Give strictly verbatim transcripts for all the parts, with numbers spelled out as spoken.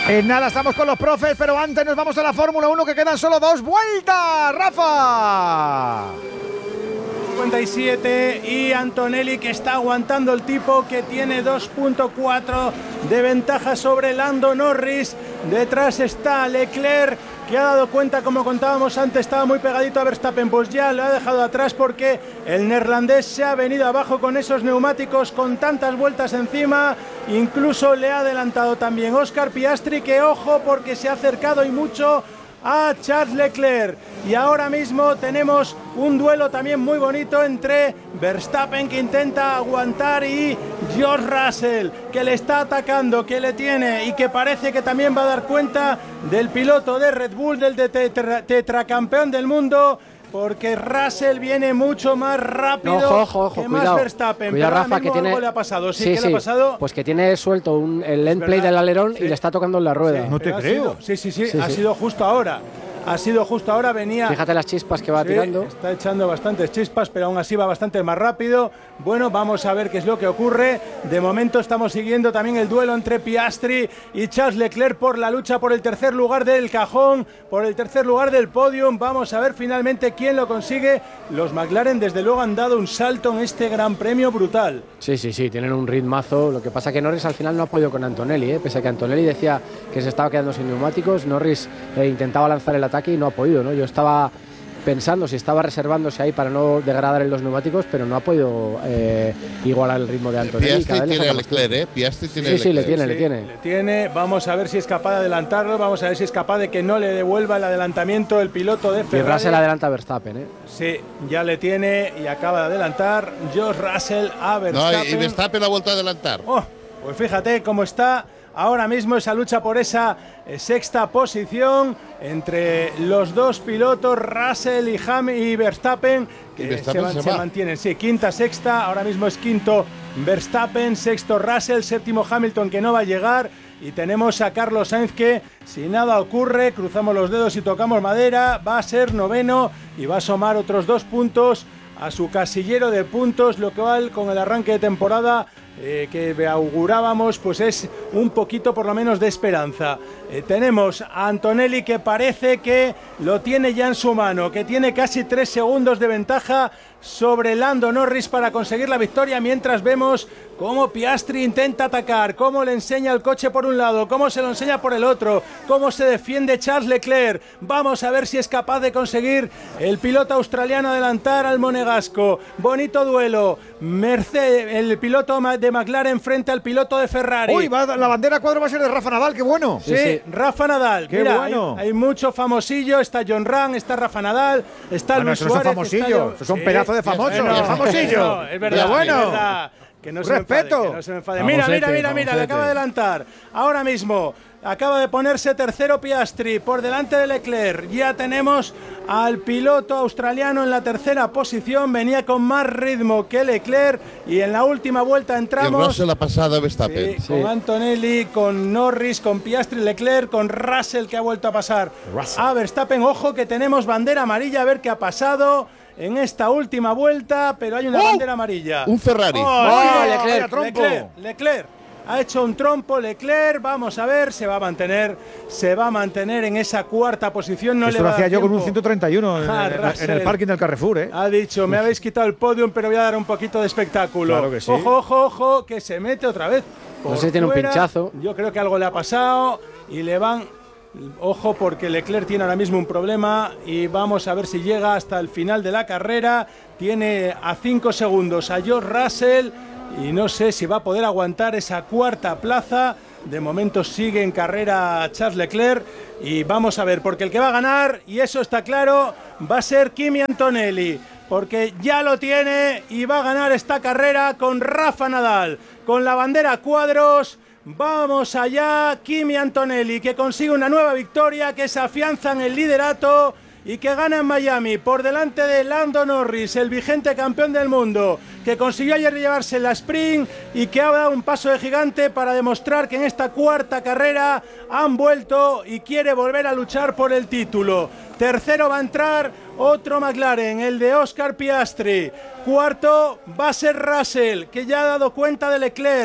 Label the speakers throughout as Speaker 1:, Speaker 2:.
Speaker 1: En nada, estamos con los profes, pero antes nos vamos a la Fórmula uno, que quedan solo dos vueltas. ¡Rafa!
Speaker 2: cincuenta y siete y Antonelli, que está aguantando el tipo, que tiene dos punto cuatro de ventaja sobre Lando Norris. Detrás está Leclerc, que ha dado cuenta, como contábamos antes, estaba muy pegadito a Verstappen, pues ya lo ha dejado atrás porque el neerlandés se ha venido abajo con esos neumáticos, con tantas vueltas encima. Incluso le ha adelantado también Oscar Piastri, que ojo porque se ha acercado y mucho a Charles Leclerc. Y ahora mismo tenemos un duelo también muy bonito entre Verstappen, que intenta aguantar, y George Russell, que le está atacando, que le tiene y que parece que también va a dar cuenta del piloto de Red Bull, del tetra, tetracampeón del mundo, porque Russell viene mucho más rápido
Speaker 3: ojo, ojo, ojo,
Speaker 2: que
Speaker 3: cuidado,
Speaker 2: más Verstappen.
Speaker 3: Cuidado,
Speaker 2: pero
Speaker 3: Rafa, que tiene...
Speaker 2: algo le ha pasado. Sí,
Speaker 3: sí,
Speaker 2: ¿qué
Speaker 3: sí,
Speaker 2: le ha pasado?
Speaker 3: Pues que tiene suelto un, el end play del alerón, sí, y le está tocando en la rueda.
Speaker 1: Sí, no te creo.
Speaker 2: Sido, sí, sí, sí,
Speaker 3: sí,
Speaker 2: ha
Speaker 3: sí.
Speaker 2: sido justo ahora. Ha sido justo ahora, venía...
Speaker 3: Fíjate las chispas que va
Speaker 2: sí,
Speaker 3: tirando.
Speaker 2: Está echando bastantes chispas, pero aún así va bastante más rápido. Bueno, vamos a ver qué es lo que ocurre. De momento estamos siguiendo también el duelo entre Piastri y Charles Leclerc por la lucha por el tercer lugar del cajón, por el tercer lugar del podium. Vamos a ver finalmente quién lo consigue. Los McLaren desde luego han dado un salto en este gran premio brutal.
Speaker 3: Sí, sí, sí, tienen un ritmazo. Lo que pasa que Norris al final no ha podido con Antonelli, ¿eh? Pese a que Antonelli decía que se estaba quedando sin neumáticos, Norris eh, intentaba lanzar el ataque y no ha podido, ¿no? Yo estaba pensando si estaba reservándose ahí para no degradar en los neumáticos, pero no ha podido eh, igualar el ritmo de Antonelli.
Speaker 4: Piastri tiene a Leclerc, ¿eh? Piastri tiene
Speaker 3: sí, sí, le
Speaker 4: Leclerc.
Speaker 3: tiene,
Speaker 2: sí,
Speaker 3: le tiene.
Speaker 2: Le tiene. Vamos a ver si es capaz de adelantarlo, vamos a ver si es capaz de que no le devuelva el adelantamiento el piloto de Ferrari.
Speaker 3: Y Russell adelanta a Verstappen, ¿eh?
Speaker 2: Sí, ya le tiene y acaba de adelantar George Russell a Verstappen.
Speaker 4: No, y Verstappen ha vuelto a adelantar.
Speaker 2: Oh, pues fíjate cómo está ahora mismo esa lucha por esa eh, sexta posición entre los dos pilotos, Russell y, Ham y Verstappen, que
Speaker 4: y Verstappen
Speaker 2: se, van,
Speaker 4: se,
Speaker 2: se
Speaker 4: va.
Speaker 2: mantienen. Sí, quinta, sexta, ahora mismo es quinto Verstappen, sexto Russell, séptimo Hamilton, que no va a llegar. Y tenemos a Carlos Sainz, que si nada ocurre, cruzamos los dedos y tocamos madera, va a ser noveno y va a sumar otros dos puntos a su casillero de puntos, lo cual con el arranque de temporada eh, que augurábamos, pues es un poquito por lo menos de esperanza. Eh, tenemos a Antonelli, que parece que lo tiene ya en su mano, que tiene casi tres segundos de ventaja sobre Lando Norris para conseguir la victoria, mientras vemos cómo Piastri intenta atacar, cómo le enseña el coche por un lado, cómo se lo enseña por el otro, cómo se defiende Charles Leclerc. Vamos a ver si es capaz de conseguir el piloto australiano adelantar al monegasco. Bonito duelo. Mercedes, el piloto de McLaren frente al piloto de Ferrari.
Speaker 1: Uy, va, la bandera cuadro va a ser de Rafa Nadal, qué bueno.
Speaker 2: Sí, sí, Rafa Nadal.
Speaker 1: Qué
Speaker 2: Mira,
Speaker 1: bueno.
Speaker 2: Hay, hay mucho famosillo, está John Ram, está Rafa Nadal, está
Speaker 1: Bueno,
Speaker 2: Luis
Speaker 1: eso no son
Speaker 2: Suárez.
Speaker 1: famosillos,
Speaker 2: está...
Speaker 1: son
Speaker 2: sí,
Speaker 1: pedazos de famosos.
Speaker 2: bueno,
Speaker 1: Es famosillo.
Speaker 2: No, es verdad,
Speaker 1: Pero bueno.
Speaker 2: es verdad. Que no se
Speaker 1: Respeto.
Speaker 2: Me enfade, que no se me enfade. Mira, mira, mira, mira, le acaba de adelantar. Ahora mismo acaba de ponerse tercero Piastri por delante de Leclerc. Ya tenemos al piloto australiano en la tercera posición. Venía con más ritmo que Leclerc y en la última vuelta entramos.
Speaker 4: Y Russell ha pasado a Verstappen.
Speaker 2: Sí,
Speaker 4: Sí.
Speaker 2: con Antonelli, con Norris, con Piastri, Leclerc, con Russell, que ha vuelto a pasar
Speaker 1: Russell.
Speaker 2: a Verstappen. Ojo que tenemos bandera amarilla, a ver qué ha pasado en esta última vuelta, pero hay una
Speaker 4: ¡Oh!
Speaker 2: bandera amarilla.
Speaker 4: Un Ferrari.
Speaker 2: ¡Oh,
Speaker 1: ¡Oh,
Speaker 2: Leclerc,
Speaker 1: Leclerc, trompo!
Speaker 2: Leclerc, Leclerc! Ha hecho un trompo Leclerc, vamos a ver, se va a mantener, se va a mantener en esa cuarta posición. No
Speaker 1: Esto
Speaker 2: le va
Speaker 1: lo
Speaker 2: a
Speaker 1: hacía
Speaker 2: dar
Speaker 1: yo con
Speaker 2: tiempo.
Speaker 1: un ciento treinta y uno en,
Speaker 2: Ah,
Speaker 1: en- en
Speaker 2: Russell.
Speaker 1: el parking del Carrefour, ¿eh?
Speaker 2: Ha dicho, me habéis quitado el podium, pero voy a dar un poquito de espectáculo.
Speaker 1: Claro que sí.
Speaker 2: Ojo, ojo, ojo, que se mete otra vez.
Speaker 3: No
Speaker 2: por
Speaker 3: sé si tiene un
Speaker 2: fuera.
Speaker 3: pinchazo.
Speaker 2: Yo creo que algo le ha pasado y le van... Ojo, porque Leclerc tiene ahora mismo un problema y vamos a ver si llega hasta el final de la carrera. Tiene a cinco segundos a George Russell y no sé si va a poder aguantar esa cuarta plaza. De momento sigue en carrera Charles Leclerc y vamos a ver, porque el que va a ganar, y eso está claro, va a ser Kimi Antonelli, porque ya lo tiene y va a ganar esta carrera con Rafa Nadal, con la bandera a cuadros. Vamos allá, Kimi Antonelli, que consigue una nueva victoria, que se afianza en el liderato y que gana en Miami por delante de Lando Norris, el vigente campeón del mundo, que consiguió ayer llevarse la sprint y que ha dado un paso de gigante para demostrar que en esta cuarta carrera han vuelto y quiere volver a luchar por el título. Tercero va a entrar otro McLaren, el de Oscar Piastri. Cuarto va a ser Russell, que ya ha dado cuenta de Leclerc,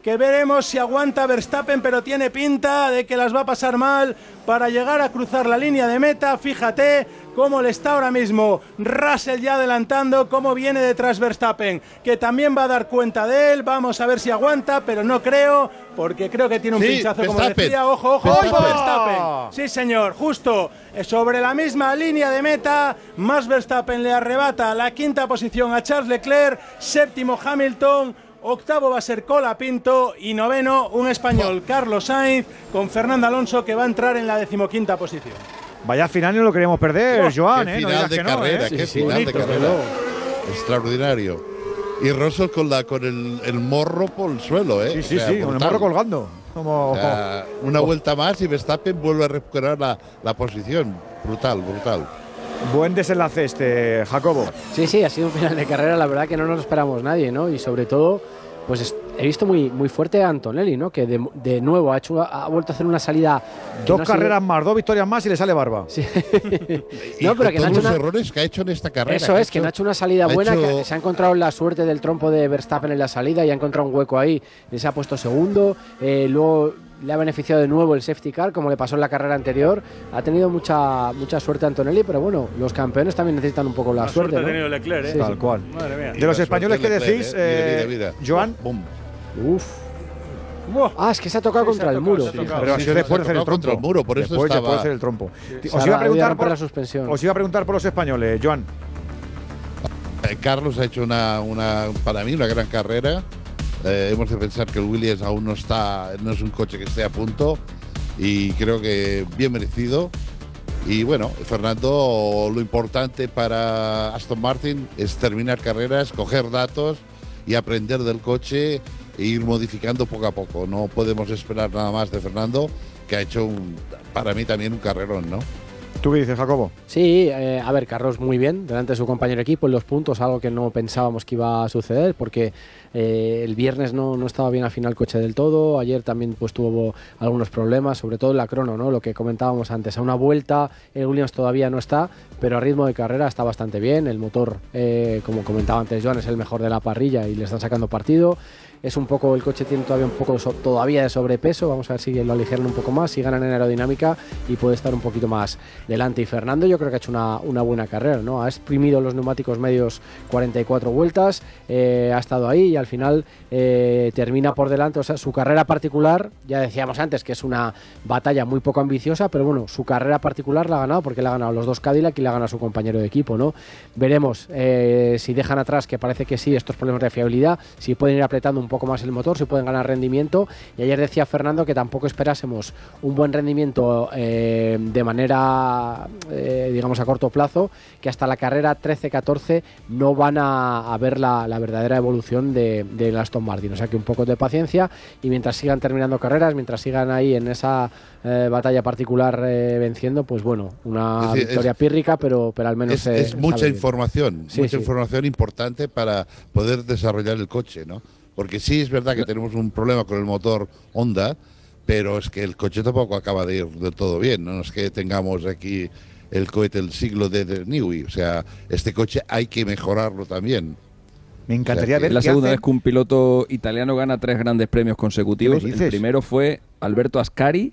Speaker 2: que veremos si aguanta Verstappen, pero tiene pinta de que las va a pasar mal para llegar a cruzar la línea de meta. Fíjate cómo le está ahora mismo Russell ya adelantando, cómo viene detrás Verstappen, que también va a dar cuenta de él. Vamos a ver si aguanta, pero no creo, porque creo que tiene un
Speaker 4: sí,
Speaker 2: pinchazo,
Speaker 4: Verstappen.
Speaker 2: como decía. Ojo, ojo,
Speaker 4: Verstappen.
Speaker 2: ojo, Verstappen. Sí, señor, justo sobre la misma línea de meta. Max Verstappen le arrebata la quinta posición a Charles Leclerc, séptimo Hamilton, octavo va a ser Colapinto y noveno un español, Carlos Sainz, con Fernando Alonso, que va a entrar en la decimoquinta posición.
Speaker 1: Vaya final, no lo queríamos perder,
Speaker 2: Oh,
Speaker 1: Joan,
Speaker 4: qué
Speaker 1: ¿eh? No
Speaker 4: final
Speaker 1: digas
Speaker 4: de
Speaker 1: que no,
Speaker 4: carrera,
Speaker 1: ¿eh?
Speaker 4: qué
Speaker 3: Sí, sí,
Speaker 4: final de
Speaker 3: bonito,
Speaker 4: carrera.
Speaker 3: pero-
Speaker 4: Extraordinario. Y Russell con, la, con el, el morro por el suelo, ¿eh?
Speaker 1: Sí, sí,
Speaker 4: O sea,
Speaker 1: sí, con el
Speaker 4: brutal.
Speaker 1: morro colgando. Como,
Speaker 4: O sea, una vuelta más y Verstappen vuelve a recuperar la, la posición. Brutal, brutal.
Speaker 1: Buen desenlace este, Jacobo.
Speaker 3: Sí, sí, ha sido un final de carrera, la verdad que no nos lo esperamos nadie, ¿no? Y sobre todo, pues es- he visto muy, muy fuerte a Antonelli, ¿no? Que de, de nuevo ha, hecho, ha vuelto a hacer una salida. que
Speaker 1: Dos
Speaker 3: no ha sido-
Speaker 1: carreras más, dos victorias más y le sale barba.
Speaker 3: Sí.
Speaker 4: Y
Speaker 3: no, pero
Speaker 4: con
Speaker 3: que no ha
Speaker 4: todos
Speaker 3: hecho
Speaker 4: los
Speaker 3: una,
Speaker 4: errores que ha hecho en esta carrera.
Speaker 3: Eso es, que no ha hecho una salida
Speaker 4: ha
Speaker 3: buena,
Speaker 4: hecho-
Speaker 3: que se ha encontrado la suerte del trompo de Verstappen en la salida y ha encontrado un hueco ahí, y se ha puesto segundo, eh, luego le ha beneficiado de nuevo el safety car, como le pasó en la carrera anterior. Ha tenido mucha mucha suerte Antonelli, pero bueno, los campeones también necesitan un poco la,
Speaker 2: La
Speaker 3: suerte,
Speaker 2: suerte ha
Speaker 3: ¿no?
Speaker 2: tenido Leclerc, ¿eh?
Speaker 3: Sí,
Speaker 1: Tal
Speaker 3: sí.
Speaker 1: cual.
Speaker 2: Madre mía.
Speaker 1: De los
Speaker 4: La
Speaker 1: españoles que
Speaker 4: suerte de
Speaker 1: decís,
Speaker 4: Leclerc, ¿eh?
Speaker 1: eh,
Speaker 4: Mira, mira, mira.
Speaker 1: Joan.
Speaker 4: Bum.
Speaker 3: Uf.
Speaker 2: Buah.
Speaker 3: Ah, es que se ha tocado
Speaker 2: Sí, se
Speaker 3: contra
Speaker 2: ha
Speaker 3: el
Speaker 2: tocado,
Speaker 3: muro.
Speaker 2: se ha
Speaker 3: fíjate.
Speaker 2: tocado.
Speaker 1: Pero ha
Speaker 4: Sí,
Speaker 1: sido
Speaker 4: sí,
Speaker 1: después
Speaker 4: se
Speaker 1: de hacer el
Speaker 4: tocó contra
Speaker 1: trompo.
Speaker 4: el muro, por eso
Speaker 1: después,
Speaker 4: estaba-
Speaker 1: después de hacer el trompo.
Speaker 3: Se
Speaker 1: Os
Speaker 3: ha-
Speaker 1: iba a
Speaker 3: había
Speaker 1: preguntar
Speaker 3: romper
Speaker 1: por,
Speaker 3: la suspensión.
Speaker 1: os iba a preguntar por los españoles, Joan.
Speaker 4: Eh, Carlos ha hecho una, una, para mí, una gran carrera. Eh, hemos de pensar que el Williams aún no está, no es un coche que esté a punto y creo que bien merecido. Y bueno, Fernando, lo importante para Aston Martin es terminar carreras, coger datos y aprender del coche e ir modificando poco a poco. No podemos esperar nada más de Fernando, que ha hecho un, para mí también un carrerón, ¿no?
Speaker 1: ¿Tú qué dices, Jacobo?
Speaker 3: Sí, eh, a ver, Carlos muy bien, delante de su compañero de equipo en los puntos, algo que no pensábamos que iba a suceder, porque eh, el viernes no, no estaba bien al final el coche del todo, ayer también pues tuvo algunos problemas, sobre todo en la crono, ¿no? Lo que comentábamos antes, a una vuelta el Williams todavía no está, pero a ritmo de carrera está bastante bien, el motor, eh, como comentaba antes Joan, es el mejor de la parrilla y le están sacando partido. Es un poco, el coche tiene todavía un poco de so- todavía de sobrepeso, vamos a ver si lo aligeran un poco más, si ganan en aerodinámica y puede estar un poquito más delante. Y Fernando yo creo que ha hecho una, una buena carrera, ¿no? Ha exprimido los neumáticos medios cuarenta y cuatro vueltas, eh, ha estado ahí y al final eh, termina por delante. O sea, su carrera particular, ya decíamos antes que es una batalla muy poco ambiciosa, pero bueno, su carrera particular la ha ganado porque le ha ganado los dos Cadillac y le ha ganado a su compañero de equipo, ¿no? Veremos eh, si dejan atrás, que parece que sí, estos problemas de fiabilidad, si pueden ir apretando un poco más el motor, si pueden ganar rendimiento. Y ayer decía Fernando que tampoco esperásemos un buen rendimiento eh, de manera, eh, digamos, a corto plazo, que hasta la carrera trece catorce no van a, a ver la, la verdadera evolución de, de Aston Martin. O sea que un poco de paciencia y mientras sigan terminando carreras, mientras sigan ahí en esa eh, batalla particular eh, venciendo, pues bueno, una
Speaker 4: Es decir,
Speaker 3: victoria
Speaker 4: es-
Speaker 3: pírrica, pero, pero al menos
Speaker 4: Es,
Speaker 3: eh,
Speaker 4: es mucha
Speaker 3: sabe bien.
Speaker 4: información,
Speaker 3: Sí,
Speaker 4: mucha
Speaker 3: sí.
Speaker 4: información importante para poder desarrollar el coche, ¿no? Porque sí es verdad que tenemos un problema con el motor Honda, pero es que el coche tampoco acaba de ir del todo bien, no es que tengamos aquí el cohete del siglo de, de Newey, o sea, este coche hay que mejorarlo también.
Speaker 1: Me encantaría
Speaker 4: O sea, que
Speaker 1: ver
Speaker 5: Es la
Speaker 1: qué
Speaker 5: segunda
Speaker 1: hacen.
Speaker 5: vez que un piloto italiano gana tres grandes premios consecutivos.
Speaker 1: ¿Qué me
Speaker 5: El
Speaker 1: dices?
Speaker 5: primero fue Alberto Ascari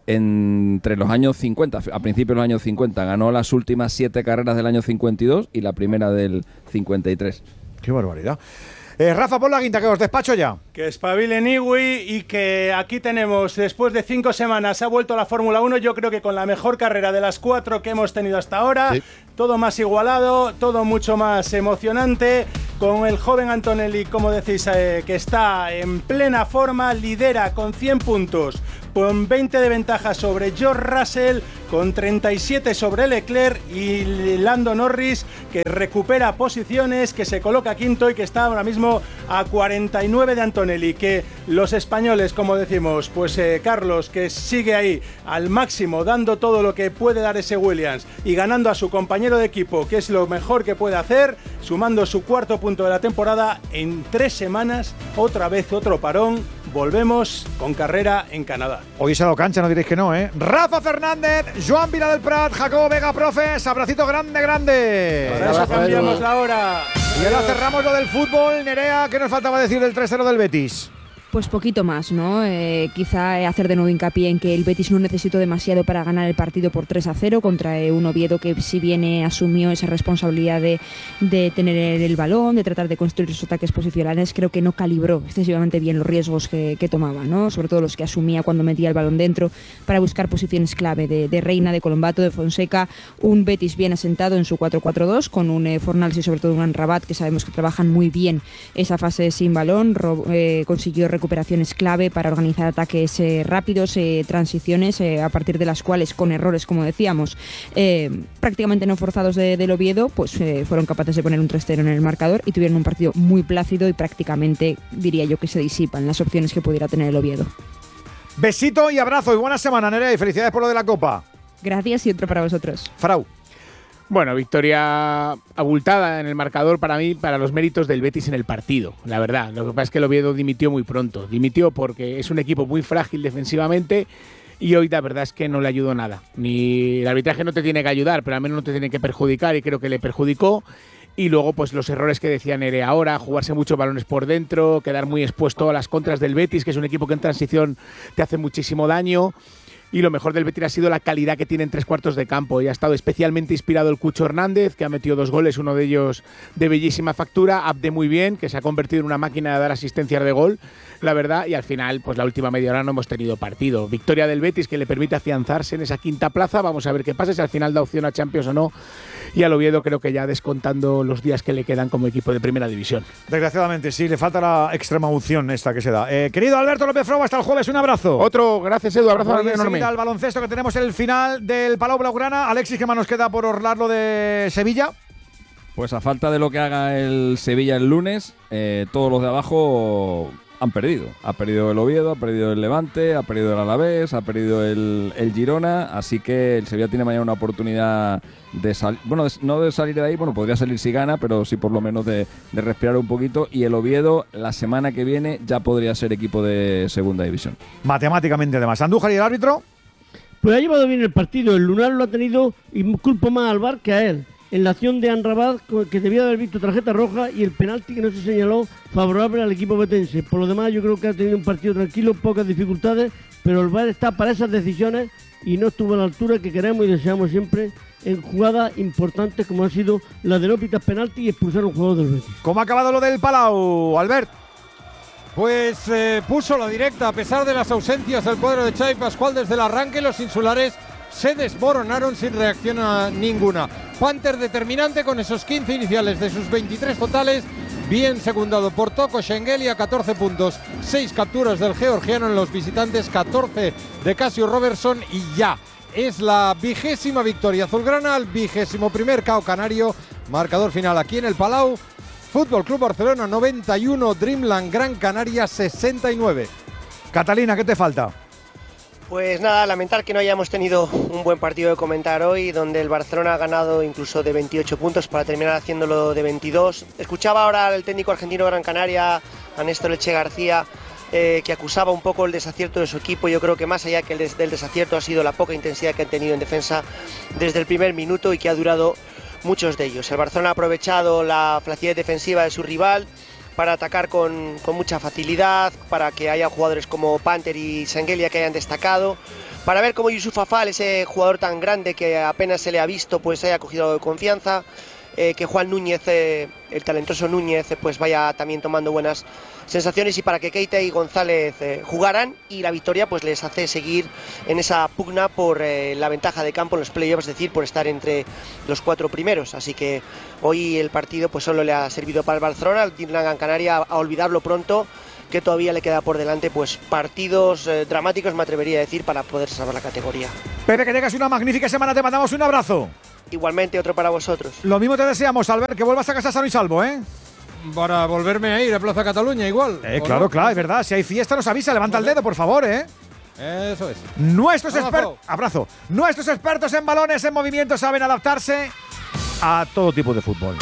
Speaker 5: entre los años cincuenta, a principios de los años cincuenta. Ganó las últimas siete carreras del año cincuenta y dos y la primera del cincuenta y tres.
Speaker 1: Qué barbaridad. Eh, Rafa, pon la guinda, que os despacho ya.
Speaker 2: Que espabile Newey y que aquí tenemos, después de cinco semanas, ha vuelto a la Fórmula uno, yo creo que con la mejor carrera de las cuatro que hemos tenido hasta ahora.
Speaker 4: Sí.
Speaker 2: Todo más igualado, todo mucho más emocionante, con el joven Antonelli, como decís, eh, que está en plena forma, lidera con cien puntos, con veinte de ventaja sobre George Russell, con treinta y siete sobre Leclerc, y Lando Norris, que recupera posiciones, que se coloca quinto y que está ahora mismo a cuarenta y nueve de Antonelli. Que los españoles, como decimos, pues eh, Carlos, que sigue ahí al máximo, dando todo lo que puede dar ese Williams y ganando a su compañero de equipo, que es lo mejor que puede hacer, sumando su cuarto punto de la temporada en tres semanas, otra vez otro parón. Volvemos con carrera en Canadá.
Speaker 1: Hoy se ha dado cancha, no diréis que no, ¿eh? Rafa Fernández, Joan Vila del Prat, Jacobo Vega, profes, abracito grande, grande.
Speaker 2: Para eso
Speaker 3: abrazo,
Speaker 2: cambiamos
Speaker 3: Edu.
Speaker 2: la hora.
Speaker 1: Y ahora cerramos lo del fútbol. Nerea, ¿qué nos faltaba decir del tres cero del Betis?
Speaker 6: Pues poquito más, ¿no? Eh, quizá hacer de nuevo hincapié en que el Betis no necesitó demasiado para ganar el partido por tres a cero contra eh, un Oviedo que, si bien eh, asumió esa responsabilidad de, de tener el balón, de tratar de construir sus ataques posicionales, creo que no calibró excesivamente bien los riesgos que, que tomaba, ¿no? Sobre todo los que asumía cuando metía el balón dentro para buscar posiciones clave de, de Reina, de Colombato, de Fonseca. Un Betis bien asentado en su cuatro cuatro dos con un eh, Fornals y sobre todo un Rabat, que sabemos que trabajan muy bien esa fase sin balón. Ro eh, consiguió recuperaciones clave para organizar ataques eh, rápidos, eh, transiciones eh, a partir de las cuales, con errores, como decíamos, eh, prácticamente no forzados de, del Oviedo, pues eh, fueron capaces de poner un tres cero en el marcador y tuvieron un partido muy plácido y prácticamente, diría yo, que se disipan las opciones que pudiera tener el Oviedo.
Speaker 1: Besito y abrazo y buena semana, Nerea, y felicidades por lo de la Copa.
Speaker 6: Gracias y otro para vosotros.
Speaker 1: Frau.
Speaker 7: Bueno, victoria abultada en el marcador para mí, para los méritos del Betis en el partido, la verdad. Lo que pasa es que el Oviedo dimitió muy pronto. Dimitió porque es un equipo muy frágil defensivamente y hoy la verdad es que no le ayudó nada. Ni el arbitraje no te tiene que ayudar, pero al menos no te tiene que perjudicar y creo que le perjudicó. Y luego, pues los errores que decía Nere ahora, jugarse muchos balones por dentro, quedar muy expuesto a las contras del Betis, que es un equipo que en transición te hace muchísimo daño. Y lo mejor del Betis ha sido la calidad que tiene en tres cuartos de campo. Y ha estado especialmente inspirado el Cucho Hernández, que ha metido dos goles, uno de ellos de bellísima factura. Abde muy bien, que se ha convertido en una máquina de dar asistencias de gol, la verdad. Y al final, pues la última media hora no hemos tenido partido. Victoria del Betis que le permite afianzarse en esa quinta plaza. Vamos a ver qué pasa, si al final da opción a Champions o no. Y al Oviedo creo que ya descontando los días que le quedan como equipo de primera división.
Speaker 1: Desgraciadamente, sí, le falta la extrema unción esta que se da. Eh, querido Alberto López Frau, hasta el jueves, un abrazo.
Speaker 7: Otro, gracias Edu, abrazo enorme.
Speaker 1: Al baloncesto, que tenemos el final del Palau Blaugrana. Alexis, ¿qué más nos queda por orlar de Sevilla?
Speaker 5: Pues a falta de lo que haga el Sevilla el lunes, eh, todos los de abajo han perdido. Ha perdido el Oviedo, ha perdido el Levante, ha perdido el Alavés, ha perdido el, el Girona, así que el Sevilla tiene mañana una oportunidad de salir, bueno, de, no de salir de ahí, bueno, podría salir si gana, pero sí por lo menos de, de respirar un poquito, y el Oviedo la semana que viene ya podría ser equipo de segunda división.
Speaker 1: Matemáticamente además. Andújar, ¿y el árbitro?
Speaker 8: Pues ha llevado bien el partido, el Lunar lo ha tenido y culpo más al V A R que a él. En la acción de Anrabat, que debía haber visto tarjeta roja, y el penalti que no se señaló favorable al equipo betense. Por lo demás, yo creo que ha tenido un partido tranquilo, pocas dificultades, pero el V A R está para esas decisiones y no estuvo a la altura que queremos y deseamos siempre en jugadas importantes como han sido la de no pitar penalti y expulsar a un jugador del Betis.
Speaker 1: ¿Cómo ha acabado lo del Palau, Albert?
Speaker 9: Pues eh, puso la directa, a pesar de las ausencias del cuadro de Xavi Pascual desde el arranque, los insulares se desmoronaron sin reacción a ninguna. Panther determinante con esos quince iniciales de sus veintitrés totales, bien secundado por Toko Schengelia, catorce puntos, seis capturas del georgiano en los visitantes, catorce de Casio Robertson, y ya es la vigésima victoria azulgrana al vigésimo primer K O canario. Marcador final aquí en el Palau. Fútbol Club Barcelona noventa y uno, Dreamland Gran Canaria sesenta y nueve.
Speaker 1: Catalina, ¿qué te falta?
Speaker 10: Pues nada, lamentar que no hayamos tenido un buen partido de comentar hoy, donde el Barcelona ha ganado incluso de veintiocho puntos para terminar haciéndolo de veintidós. Escuchaba ahora al técnico argentino Gran Canaria, a Néstor Eche García, eh, que acusaba un poco el desacierto de su equipo. Yo creo que más allá que el des del desacierto ha sido la poca intensidad que han tenido en defensa desde el primer minuto y que ha durado muchos de ellos. El Barcelona ha aprovechado la flacidez defensiva de su rival para atacar con, con mucha facilidad, para que haya jugadores como Panther y Schengelia que hayan destacado, para ver cómo Yusuf Afal, ese jugador tan grande que apenas se le ha visto, pues haya cogido confianza, eh, que Juan Núñez, eh, el talentoso Núñez, eh, pues vaya también tomando buenas sensaciones, y para que Keita y González eh, jugaran, y la victoria pues les hace seguir en esa pugna por eh, la ventaja de campo en los playoffs, es decir, por estar entre los cuatro primeros. Así que hoy el partido pues solo le ha servido para el Barcelona, al Gran Canaria, a olvidarlo pronto, que todavía le queda por delante pues partidos eh, dramáticos, me atrevería a decir, para poder salvar la categoría.
Speaker 1: Pepe, que tengas una magnífica semana, te mandamos un abrazo.
Speaker 10: Igualmente, otro para vosotros.
Speaker 1: Lo mismo te deseamos, Albert, que vuelvas a casa sano y salvo, ¿eh?
Speaker 9: Para volverme a ir a Plaza Cataluña igual.
Speaker 1: Eh, claro, no? claro, es verdad. Si hay fiesta nos avisa, levanta el dedo, por favor, ¿eh?
Speaker 9: Eso es.
Speaker 1: Nuestros expertos, abrazo. Nuestros expertos en balones, en movimiento, saben adaptarse a todo tipo de fútbol.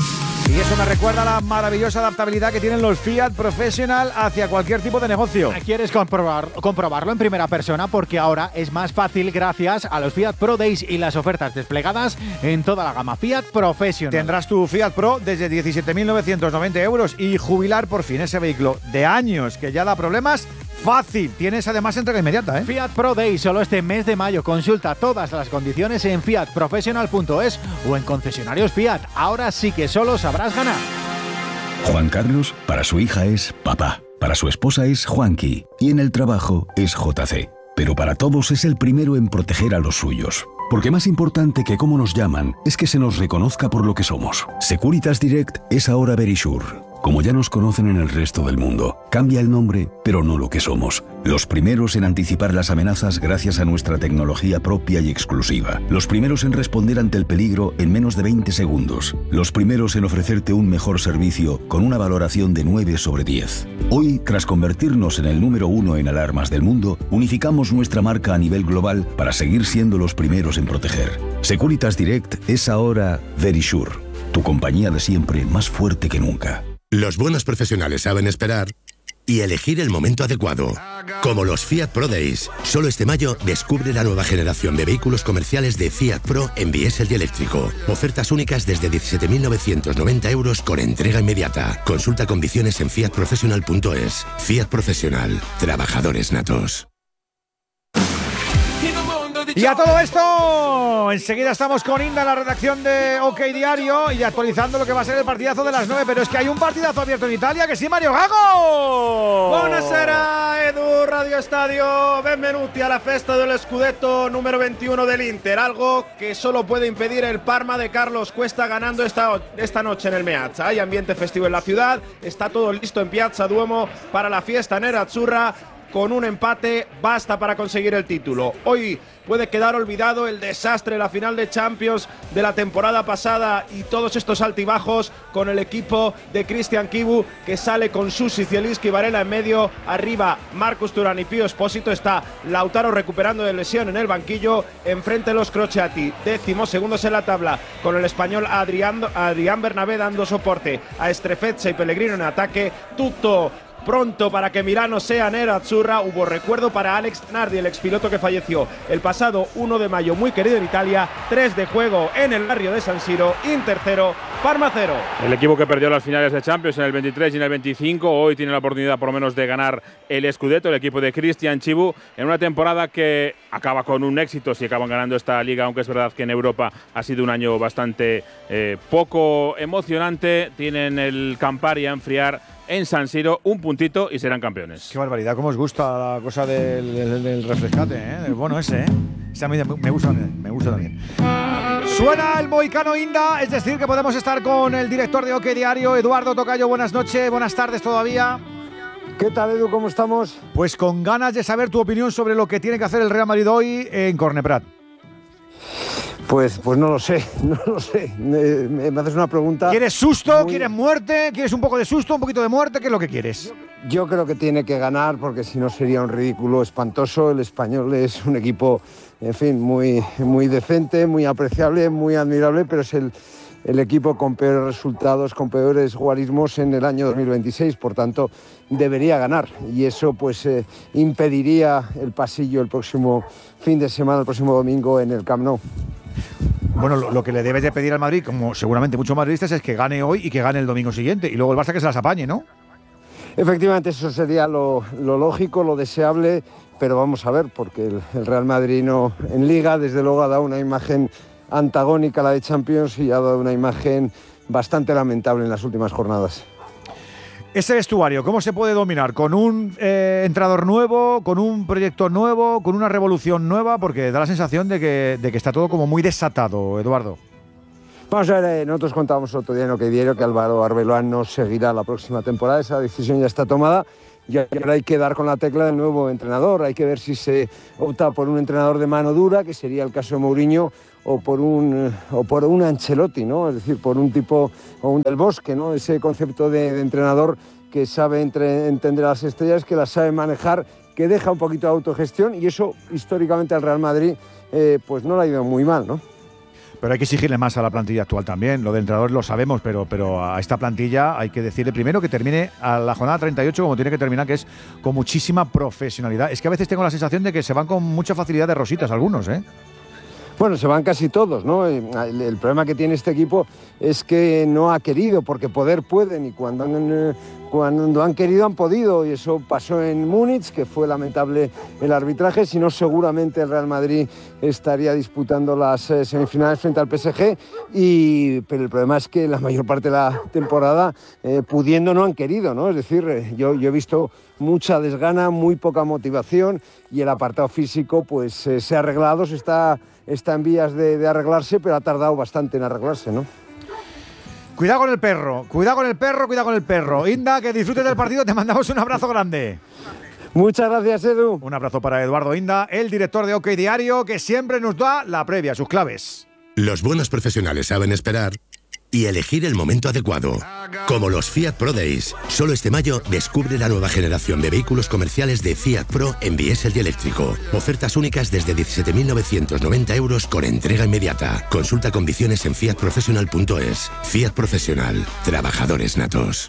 Speaker 1: Y eso me recuerda a la maravillosa adaptabilidad que tienen los Fiat Professional hacia cualquier tipo de negocio.
Speaker 11: ¿Quieres comprobar, comprobarlo en primera persona? Porque ahora es más fácil gracias a los Fiat Pro Days y las ofertas desplegadas en toda la gama Fiat Professional.
Speaker 1: Tendrás tu Fiat Pro desde diecisiete mil novecientos noventa euros y jubilar por fin ese vehículo de años que ya da problemas. Fácil, tienes además entrega inmediata, ¿eh?
Speaker 11: Fiat Pro Day solo este mes de mayo. Consulta todas las condiciones en fiat professional punto es o en concesionarios Fiat. Ahora sí que solo sabrás ganar.
Speaker 12: Juan Carlos, para su hija es papá, para su esposa es Juanqui y en el trabajo es J C. Pero para todos es el primero en proteger a los suyos. Porque más importante que cómo nos llaman es que se nos reconozca por lo que somos. Securitas Direct es ahora Verisure. Como ya nos conocen en el resto del mundo, cambia el nombre, pero no lo que somos. Los primeros en anticipar las amenazas gracias a nuestra tecnología propia y exclusiva. Los primeros en responder ante el peligro en menos de veinte segundos. Los primeros en ofrecerte un mejor servicio con una valoración de nueve sobre diez. Hoy, tras convertirnos en el número uno en alarmas del mundo, unificamos nuestra marca a nivel global para seguir siendo los primeros en proteger. Securitas Direct es ahora Verisure, tu compañía de siempre más fuerte que nunca.
Speaker 13: Los buenos profesionales saben esperar y elegir el momento adecuado. Como los Fiat Pro Days. Solo este mayo descubre la nueva generación de vehículos comerciales de Fiat Pro en diésel y eléctrico. Ofertas únicas desde diecisiete mil novecientos noventa euros con entrega inmediata. Consulta condiciones en fiat professional punto es. Fiat Professional. Trabajadores natos.
Speaker 1: Y a todo esto, enseguida estamos con Inda en la redacción de OK Diario y actualizando lo que va a ser el partidazo de las nueve, pero es que hay un partidazo abierto en Italia, que sí, Mario Gago.
Speaker 14: Buonasera, Edu, Radio Estadio, benvenuti alla festa dello scudetto número veintiuno del Inter, algo que solo puede impedir el Parma de Carlos Cuesta ganando esta, esta noche en el Meazza. Hay ambiente festivo en la ciudad, está todo listo en Piazza Duomo para la fiesta nerazzurra. Con un empate basta para conseguir el título. Hoy puede quedar olvidado el desastre, la final de Champions de la temporada pasada y todos estos altibajos con el equipo de Cristian Chivu, que sale con Susi, Zielinski y Varela en medio. Arriba Marcus Thuram y Pío Espósito. Está Lautaro recuperando de lesión en el banquillo. Enfrente los Crociati, décimos segundos en la tabla, con el español Adrián, Adrián Bernabé dando soporte a Strefezza y Pellegrino en ataque. Tutto pronto para que Milano sea nerazzurra. Hubo recuerdo para Alex Nardi, el expiloto que falleció el pasado uno de mayo, muy querido en Italia. tres de juego en el barrio de San Siro. Inter cero, Parma cero.
Speaker 15: El equipo que perdió las finales de Champions en el veintitrés y en el veinticinco, hoy tiene la oportunidad por lo menos de ganar el Scudetto, el equipo de Cristian Chivu, en una temporada que acaba con un éxito si acaban ganando esta liga, aunque es verdad que en Europa ha sido un año bastante eh, poco emocionante. Tienen el Campari a enfriar en San Siro, un puntito y serán campeones.
Speaker 1: Qué barbaridad, cómo os gusta la cosa del, del, del refrescate, ¿eh? Del bono ese, ¿eh? Esa me, me gusta también, me gusta también. Suena el Moicano Inda, es decir, que podemos estar con el director de OK Diario, Eduardo Tocayo. Buenas noches, buenas tardes todavía.
Speaker 16: ¿Qué tal, Edu? ¿Cómo estamos?
Speaker 1: Pues con ganas de saber tu opinión sobre lo que tiene que hacer el Real Madrid hoy en Corneprat.
Speaker 16: Pues, pues no lo sé, no lo sé. Me, me haces una pregunta.
Speaker 1: ¿Quieres susto?
Speaker 16: muy...
Speaker 1: ¿Quieres muerte? ¿Quieres un poco de susto? ¿Un poquito de muerte? ¿Qué es lo que quieres?
Speaker 16: Yo, yo creo que tiene que ganar, porque si no sería un ridículo espantoso. El Español es un equipo, en fin, muy, muy decente, muy apreciable, muy admirable, pero es el, el equipo con peores resultados, con peores guarismos en el año dos mil veintiséis. Por tanto, debería ganar. Y eso pues eh, impediría el pasillo el próximo fin de semana, el próximo domingo en el Camp Nou.
Speaker 1: Bueno, lo, lo que le debes de pedir al Madrid, como seguramente muchos madridistas, es que gane hoy y que gane el domingo siguiente. Y luego el Barça que se las apañe, ¿no?
Speaker 16: Efectivamente, eso sería lo, lo lógico, lo deseable, pero vamos a ver, porque el, el Real Madrid no, en Liga, desde luego, ha dado una imagen antagónica a la de Champions y ha dado una imagen bastante lamentable en las últimas jornadas.
Speaker 1: Ese vestuario, ¿cómo se puede dominar? ¿Con un eh, entrenador nuevo, con un proyecto nuevo, con una revolución nueva? Porque da la sensación de que, de que está todo como muy desatado, Eduardo.
Speaker 16: Vamos a ver, eh, nosotros contábamos otro día en OK Diario que Álvaro Arbeloa no seguirá la próxima temporada. Esa decisión ya está tomada y ahora hay que dar con la tecla del nuevo entrenador. Hay que ver si se opta por un entrenador de mano dura, que sería el caso de Mourinho, o por un o por un Ancelotti, ¿no? Es decir, por un tipo, o un Del Bosque, ¿no? Ese concepto de, de entrenador que sabe entre, entender a las estrellas, que las sabe manejar, que deja un poquito de autogestión, y eso históricamente al Real Madrid eh, pues no le ha ido muy mal, ¿no?
Speaker 1: Pero hay que exigirle más a la plantilla actual también. Lo de entrenadores lo sabemos, pero, pero a esta plantilla hay que decirle primero que termine a la jornada treinta y ocho como tiene que terminar, que es con muchísima profesionalidad. Es que a veces tengo la sensación de que se van con mucha facilidad de rositas algunos, ¿eh?
Speaker 16: Bueno, se van casi todos, ¿no? El, el problema que tiene este equipo es que no ha querido, porque poder pueden, y cuando han, cuando han querido han podido, y eso pasó en Múnich, que fue lamentable el arbitraje. Si no, seguramente el Real Madrid estaría disputando las semifinales frente al P S G, y, pero el problema es que la mayor parte de la temporada, eh, pudiendo, no han querido, ¿no? Es decir, eh, yo, yo he visto mucha desgana, muy poca motivación, y el apartado físico pues eh, se ha arreglado, se está... está en vías de, de arreglarse, pero ha tardado bastante en arreglarse, ¿no?
Speaker 1: Cuidado con el perro, cuidado con el perro, cuidado con el perro. Inda, que disfrutes del partido, te mandamos un abrazo grande.
Speaker 16: Muchas gracias, Edu.
Speaker 1: Un abrazo para Eduardo Inda, el director de OK Diario, que siempre nos da la previa, sus claves.
Speaker 13: Los buenos profesionales saben esperar y elegir el momento adecuado. Como los Fiat Pro Days. Solo este mayo descubre la nueva generación de vehículos comerciales de Fiat Pro en diésel y eléctrico. Ofertas únicas desde diecisiete mil novecientos noventa euros con entrega inmediata. Consulta condiciones en fiat professional punto es. Fiat Profesional. Trabajadores natos.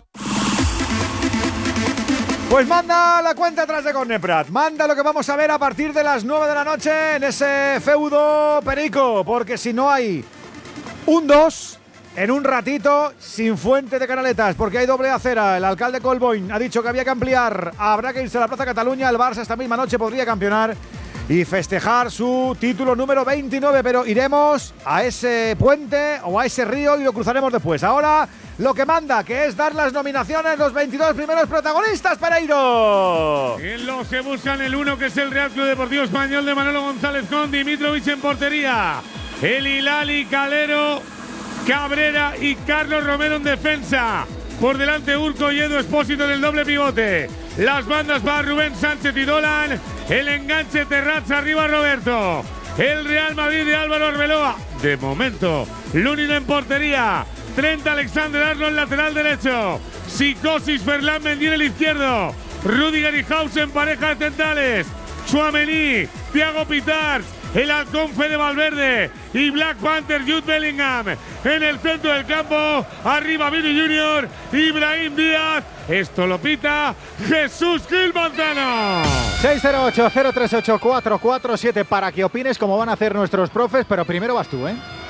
Speaker 1: Pues manda la cuenta atrás de Corneprat. Manda lo que vamos a ver a partir de las nueve de la noche en ese feudo perico. Porque si no hay un dos... en un ratito, sin fuente de canaletas, porque hay doble acera. El alcalde Colboin ha dicho que había que ampliar. Habrá que irse a la Plaza Cataluña. El Barça esta misma noche podría campeonar y festejar su título número veintinueve. Pero iremos a ese puente o a ese río y lo cruzaremos después. Ahora, lo que manda, que es dar las nominaciones, los veintidós primeros protagonistas, Pereiro.
Speaker 17: En los que buscan el uno, que es el Real Club Deportivo Español de Manolo González con Dimitrovic en portería. El Hilali, Calero, Cabrera y Carlos Romero en defensa. Por delante Urco y Edu Espósito en el doble pivote. Las bandas para Rubén Sánchez y Dolan. El enganche Terrazza, arriba Roberto. El Real Madrid de Álvaro Arbeloa. De momento, Lunin en portería. Trent Alexander-Arnold lateral derecho. Psicosis Ferland Mendy en el izquierdo. Rudiger y Hausen pareja de centrales. Tchouaméni, Thiago Pitars. El halcón Fede Valverde y Black Panther Jude Bellingham en el centro del campo. Arriba Vini Junior, Ibrahim Díaz. Esto lo pita Jesús Gil Manzano.
Speaker 11: seis cero ocho, cero tres ocho, cuatro cuatro siete para que opines cómo van a hacer nuestros profes, pero primero vas tú, ¿eh?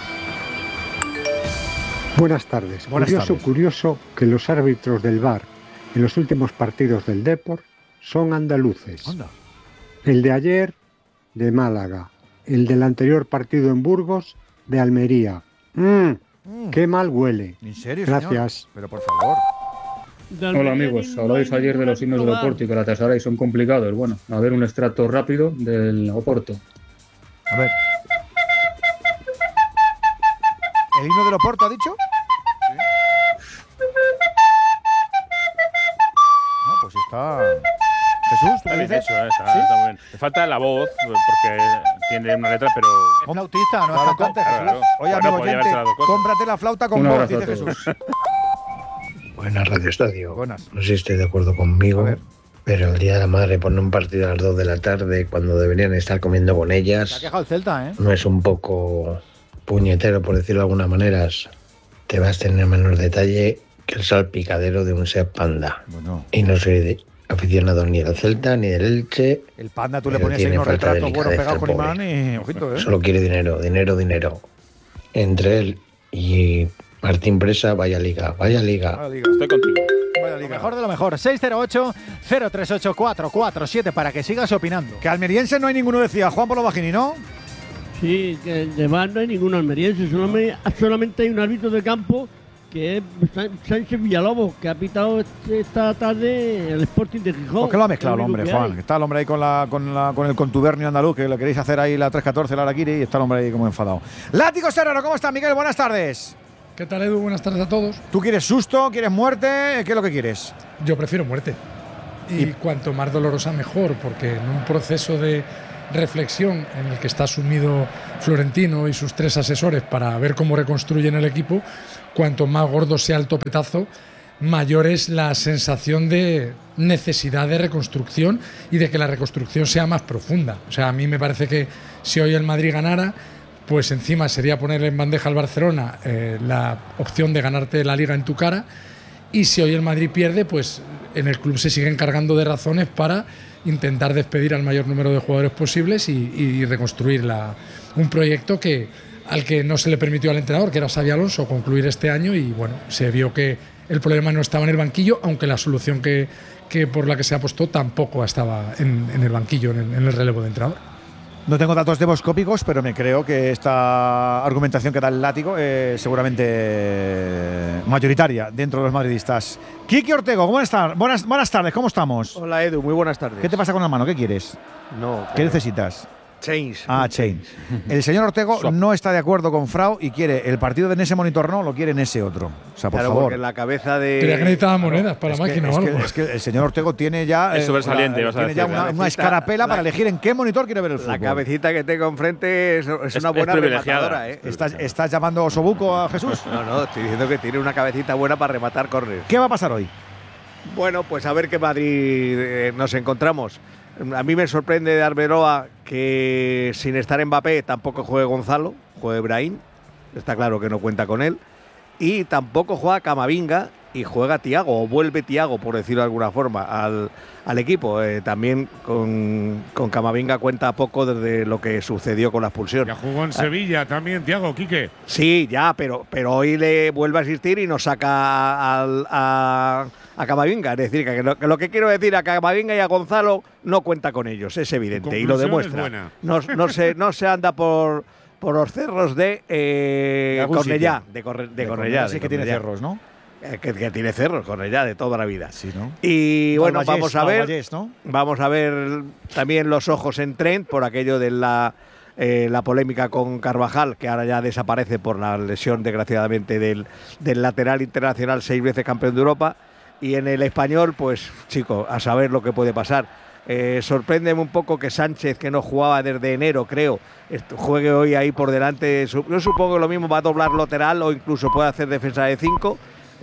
Speaker 18: Buenas tardes.
Speaker 1: Buenas
Speaker 18: curioso,
Speaker 1: tardes.
Speaker 18: curioso que los árbitros del V A R en los últimos partidos del Depor son andaluces.
Speaker 1: Anda.
Speaker 18: El de ayer, de Málaga. El del anterior partido en Burgos, de Almería. ¡Mmm!
Speaker 1: Mm.
Speaker 18: ¡Qué mal huele!
Speaker 1: ¿En serio,
Speaker 18: Gracias.
Speaker 1: señor? Pero por favor.
Speaker 19: Hola amigos, habláis ayer de los himnos del Oporto y que la tasarais son complicados. Bueno, a ver un extracto rápido del Oporto.
Speaker 1: A ver. ¿El himno del Oporto ha dicho? No, pues está... Jesús, ¿tú
Speaker 15: Está
Speaker 1: qué
Speaker 15: bien
Speaker 1: dices?
Speaker 15: hecho, ¿eh? está,
Speaker 1: ¿Sí?
Speaker 15: está muy bien. Le falta la voz, porque tiene una letra, pero...
Speaker 11: Es flautista, no es
Speaker 1: Claro,
Speaker 11: cantante,
Speaker 1: claro,
Speaker 11: Jesús.
Speaker 1: claro. Oye,
Speaker 15: Bueno,
Speaker 1: amigo
Speaker 15: podría
Speaker 1: oyente,
Speaker 15: haberse dado cosas.
Speaker 1: cómprate la flauta con
Speaker 19: Un
Speaker 1: voz,
Speaker 19: abrazo
Speaker 1: dice
Speaker 19: a
Speaker 1: Jesús.
Speaker 19: todos.
Speaker 20: Buenas, Radio Estadio.
Speaker 1: Buenas.
Speaker 20: No sé si estáis de acuerdo conmigo, pero el Día de la Madre poner un partido a las dos de la tarde cuando deberían estar comiendo con
Speaker 11: Se ha
Speaker 20: ellas,
Speaker 11: quejado el Celta, ¿eh?
Speaker 20: no es un poco puñetero, por decirlo de alguna manera. Te vas a tener menos detalle que el salpicadero de un Seat Panda.
Speaker 1: Bueno.
Speaker 20: Y no soy de- aficionado ni del Celta ni del Elche.
Speaker 1: El Panda, tú le
Speaker 20: pero
Speaker 1: ponías ahí
Speaker 20: tiene
Speaker 1: unos
Speaker 20: falta de
Speaker 1: retratos buenos
Speaker 20: delicadeza
Speaker 1: pegados con
Speaker 20: el
Speaker 1: imán
Speaker 20: pobre.
Speaker 1: y... Ojito, ¿eh?
Speaker 20: Solo quiere dinero, dinero, dinero. Entre él y Martín Presa, vaya liga, vaya liga.
Speaker 15: Estoy contigo.
Speaker 11: Lo mejor de lo mejor. seis cero ocho, cero tres ocho, cuatro cuatro siete para que sigas opinando.
Speaker 1: Que almeriense no hay ninguno, decía Juan Polo Bajini, ¿no?
Speaker 8: Sí, que de V A R no hay ningún almeriense, solamente, solamente hay un árbitro de campo que es Sán- Sánchez Villalobos, que ha pitado este- esta tarde el Sporting de Gijón.
Speaker 1: ¿Por qué lo ha mezclado el
Speaker 8: Es lo único
Speaker 1: hombre,
Speaker 8: que
Speaker 1: Juan?
Speaker 8: hay.
Speaker 1: Que está el hombre ahí con, la, con, la, con el contubernio andaluz, que le queréis hacer ahí la tres catorce, la Araquiri, y está el hombre ahí como enfadado. Látigo Serrano, ¿cómo está, Miguel? Buenas tardes.
Speaker 21: ¿Qué tal, Edu? Buenas tardes a todos.
Speaker 1: ¿Tú quieres susto? ¿Quieres muerte? ¿Qué es lo que quieres?
Speaker 21: Yo prefiero muerte. Y, cuanto más dolorosa, mejor, porque en un proceso de reflexión en el que está sumido Florentino y sus tres asesores para ver cómo reconstruyen el equipo, cuanto más gordo sea el topetazo, mayor es la sensación de necesidad de reconstrucción y de que la reconstrucción sea más profunda. O sea, a mí me parece que si hoy el Madrid ganara, pues encima sería ponerle en bandeja al Barcelona eh, la opción de ganarte la Liga en tu cara. Y si hoy el Madrid pierde, pues en el club se siguen cargando de razones para intentar despedir al mayor número de jugadores posibles y, y reconstruir la, un proyecto que, al que no se le permitió al entrenador, que era Xabi Alonso, concluir este año. Y bueno, se vio que el problema no estaba en el banquillo, aunque la solución que, que por la que se apostó tampoco estaba en, en el banquillo, en el, en el relevo de entrenador.
Speaker 1: No tengo datos demoscópicos, pero me creo que esta argumentación que da el látigo es seguramente mayoritaria dentro de los madridistas. Kiki Ortego, ¿cómo estás? Buenas, buenas tardes, ¿cómo estamos?
Speaker 4: Hola Edu, muy buenas tardes.
Speaker 1: ¿Qué te pasa con la mano? ¿Qué quieres?
Speaker 4: No.
Speaker 1: ¿Qué necesitas?
Speaker 4: Change.
Speaker 1: Ah, change. El señor Ortego Swap. no está de acuerdo con Frau y quiere el partido de en ese monitor no, lo quiere en ese otro. O sea, por
Speaker 4: claro,
Speaker 1: favor.
Speaker 4: Porque la cabeza de.
Speaker 21: Creía que necesitaba monedas para
Speaker 1: es
Speaker 21: la
Speaker 1: que,
Speaker 21: máquina
Speaker 1: es
Speaker 21: o algo.
Speaker 1: Que, es que el señor Ortego tiene ya.
Speaker 15: Es eh, sobresaliente,
Speaker 1: la,
Speaker 15: vas a
Speaker 1: tiene
Speaker 15: decir,
Speaker 1: ya una, una escarapela la, para elegir en qué monitor quiere ver el fútbol.
Speaker 4: La cabecita que tengo enfrente es, es, es una buena
Speaker 15: es
Speaker 4: rematadora, ¿eh?
Speaker 1: ¿Estás, ¿Estás llamando osobuco a Jesús?
Speaker 4: No, no, estoy diciendo que tiene una cabecita buena para rematar córner.
Speaker 1: ¿Qué va a pasar hoy?
Speaker 4: Bueno, pues a ver qué Madrid eh, nos encontramos. A mí me sorprende de Arbeloa que sin estar Mbappé tampoco juegue Gonzalo, juegue Brahim, está claro que no cuenta con él, y tampoco juega Camavinga y juega Thiago, o vuelve Thiago, por decirlo de alguna forma, al, al equipo. Eh, también con, con Camavinga cuenta poco desde lo que sucedió con la expulsión.
Speaker 17: Ya jugó en Sevilla ah, también, Thiago, Quique.
Speaker 4: Sí, ya, pero, pero hoy le vuelve a asistir y nos saca al, a, a Camavinga. Es decir, que lo, que lo que quiero decir a Camavinga y a Gonzalo no cuenta con ellos, es evidente, y lo demuestra. No, no, se, no se anda por, por los cerros de eh,
Speaker 1: de
Speaker 4: Cornellá. De, Corre, de, de Cornellá.
Speaker 1: Sí, que tiene cerros, ¿no?
Speaker 4: Que, que tiene cerros, Cornellá, de toda la vida.
Speaker 1: Sí, ¿no?
Speaker 4: Y bueno,
Speaker 1: Vallés,
Speaker 4: vamos a ver,
Speaker 1: Vallés, ¿no?
Speaker 4: vamos a ver también los ojos en Trent por aquello de la, eh, la polémica con Carvajal, que ahora ya desaparece por la lesión, desgraciadamente, del, del lateral internacional, seis veces campeón de Europa. Y en el Español, pues, chico, a saber lo que puede pasar. Eh, sorpréndeme un poco que Sánchez, que no jugaba desde enero, creo, juegue hoy ahí por delante. Yo supongo que lo mismo va a doblar lateral o incluso puede hacer defensa de cinco.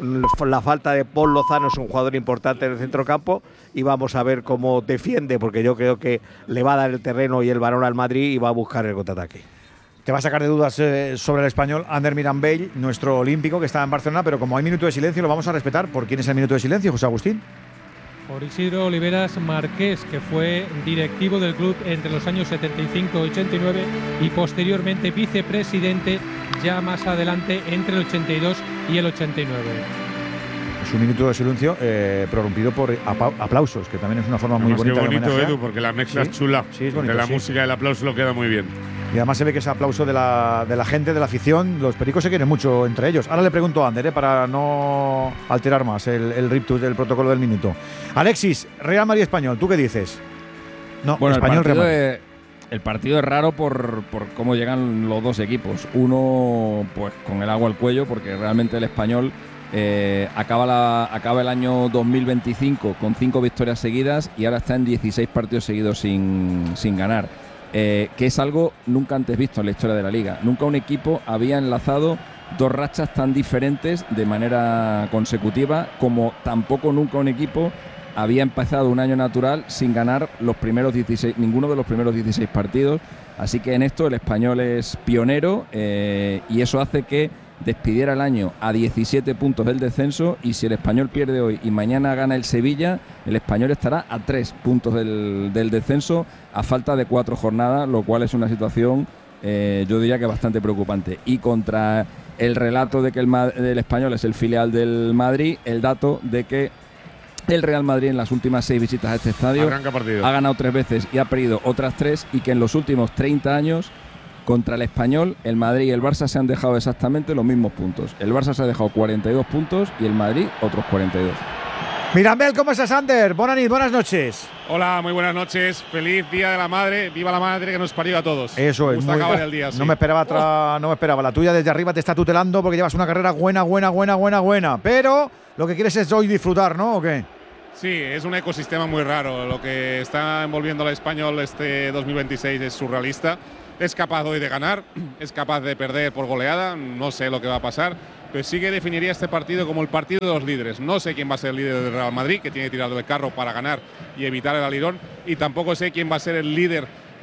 Speaker 4: La falta de Paul Lozano es un jugador importante en el centrocampo y vamos a ver cómo defiende, porque yo creo que le va a dar el terreno y el balón al Madrid y va a buscar el contraataque.
Speaker 1: Te va a sacar de dudas eh, sobre el español Ander Mirambell, nuestro olímpico que está en Barcelona, pero como hay minuto de silencio lo vamos a respetar. ¿Por quién es el minuto de silencio, José Agustín?
Speaker 22: Por Isidro Oliveras Marqués, que fue directivo del club entre los años setenta y cinco y ochenta y nueve y posteriormente vicepresidente ya más adelante entre el ochenta y dos y el ochenta y nueve.
Speaker 1: Es un minuto de silencio eh, prorrumpido por aplausos, que también es una forma muy
Speaker 17: además
Speaker 1: bonita
Speaker 17: qué bonito,
Speaker 1: de homenajear.
Speaker 17: Edu, porque la mezcla
Speaker 1: sí,
Speaker 17: es chula.
Speaker 1: Sí, es bonito,
Speaker 17: que la
Speaker 1: sí.
Speaker 17: música y el aplauso lo queda muy bien.
Speaker 1: Y además se ve que ese aplauso de la, de la gente, de la afición, los pericos se quieren mucho entre ellos. Ahora le pregunto a Ander, eh, para no alterar más el, el riptus del protocolo del minuto. Alexis, Real Madrid Español, ¿tú qué dices? No,
Speaker 5: bueno,
Speaker 1: Español
Speaker 5: el partido,
Speaker 1: Real Madrid.
Speaker 5: es, el partido es raro por, por cómo llegan los dos equipos. Uno, pues con el agua al cuello, porque realmente el Español eh, acaba, la, acaba el año dos mil veinticinco con cinco victorias seguidas y ahora está en dieciséis partidos seguidos sin, sin ganar. Eh, que es algo nunca antes visto en la historia de la Liga. Nunca un equipo había enlazado dos rachas tan diferentes de manera consecutiva, como tampoco nunca un equipo había empezado un año natural sin ganar los primeros dieciséis, ninguno de los primeros dieciséis partidos. Así que en esto el Español es pionero eh, y eso hace que despidiera el año a diecisiete puntos del descenso, y si el Español pierde hoy y mañana gana el Sevilla, el Español estará a tres puntos del, del descenso a falta de cuatro jornadas, lo cual es una situación eh, yo diría que bastante preocupante. Y contra el relato de que el, el Español es el filial del Madrid, el dato de que el Real Madrid en las últimas seis visitas a este estadio ha ganado tres veces y ha perdido otras tres, y que en los últimos treinta años contra el Español, el Madrid y el Barça se han dejado exactamente los mismos puntos. El Barça se ha dejado cuarenta y dos puntos y el Madrid otros cuarenta y dos.
Speaker 1: Mirambell, ¿cómo estás, Ander? Buenas noches, buenas noches.
Speaker 17: Hola, muy buenas noches. Feliz Día de la Madre. Viva la madre que nos parió a todos.
Speaker 1: Eso es.
Speaker 17: Me gusta
Speaker 1: muy
Speaker 17: acabar el día, sí.
Speaker 1: No me esperaba tra... no me esperaba. La tuya desde arriba te está tutelando porque llevas una carrera buena, buena, buena, buena, buena. Pero lo que quieres es hoy disfrutar, ¿no? ¿O qué?
Speaker 17: Sí, es un ecosistema muy raro. Lo que está envolviendo al Español este dos mil veintiséis es surrealista. Es capaz hoy de ganar, es capaz de perder por goleada, no sé lo que va a pasar, pero sí que definiría este partido como el partido de los líderes. No sé quién va a ser el líder del Real Madrid, que tiene que tirar del carro para ganar y evitar el alirón, y tampoco sé quién va a ser el líder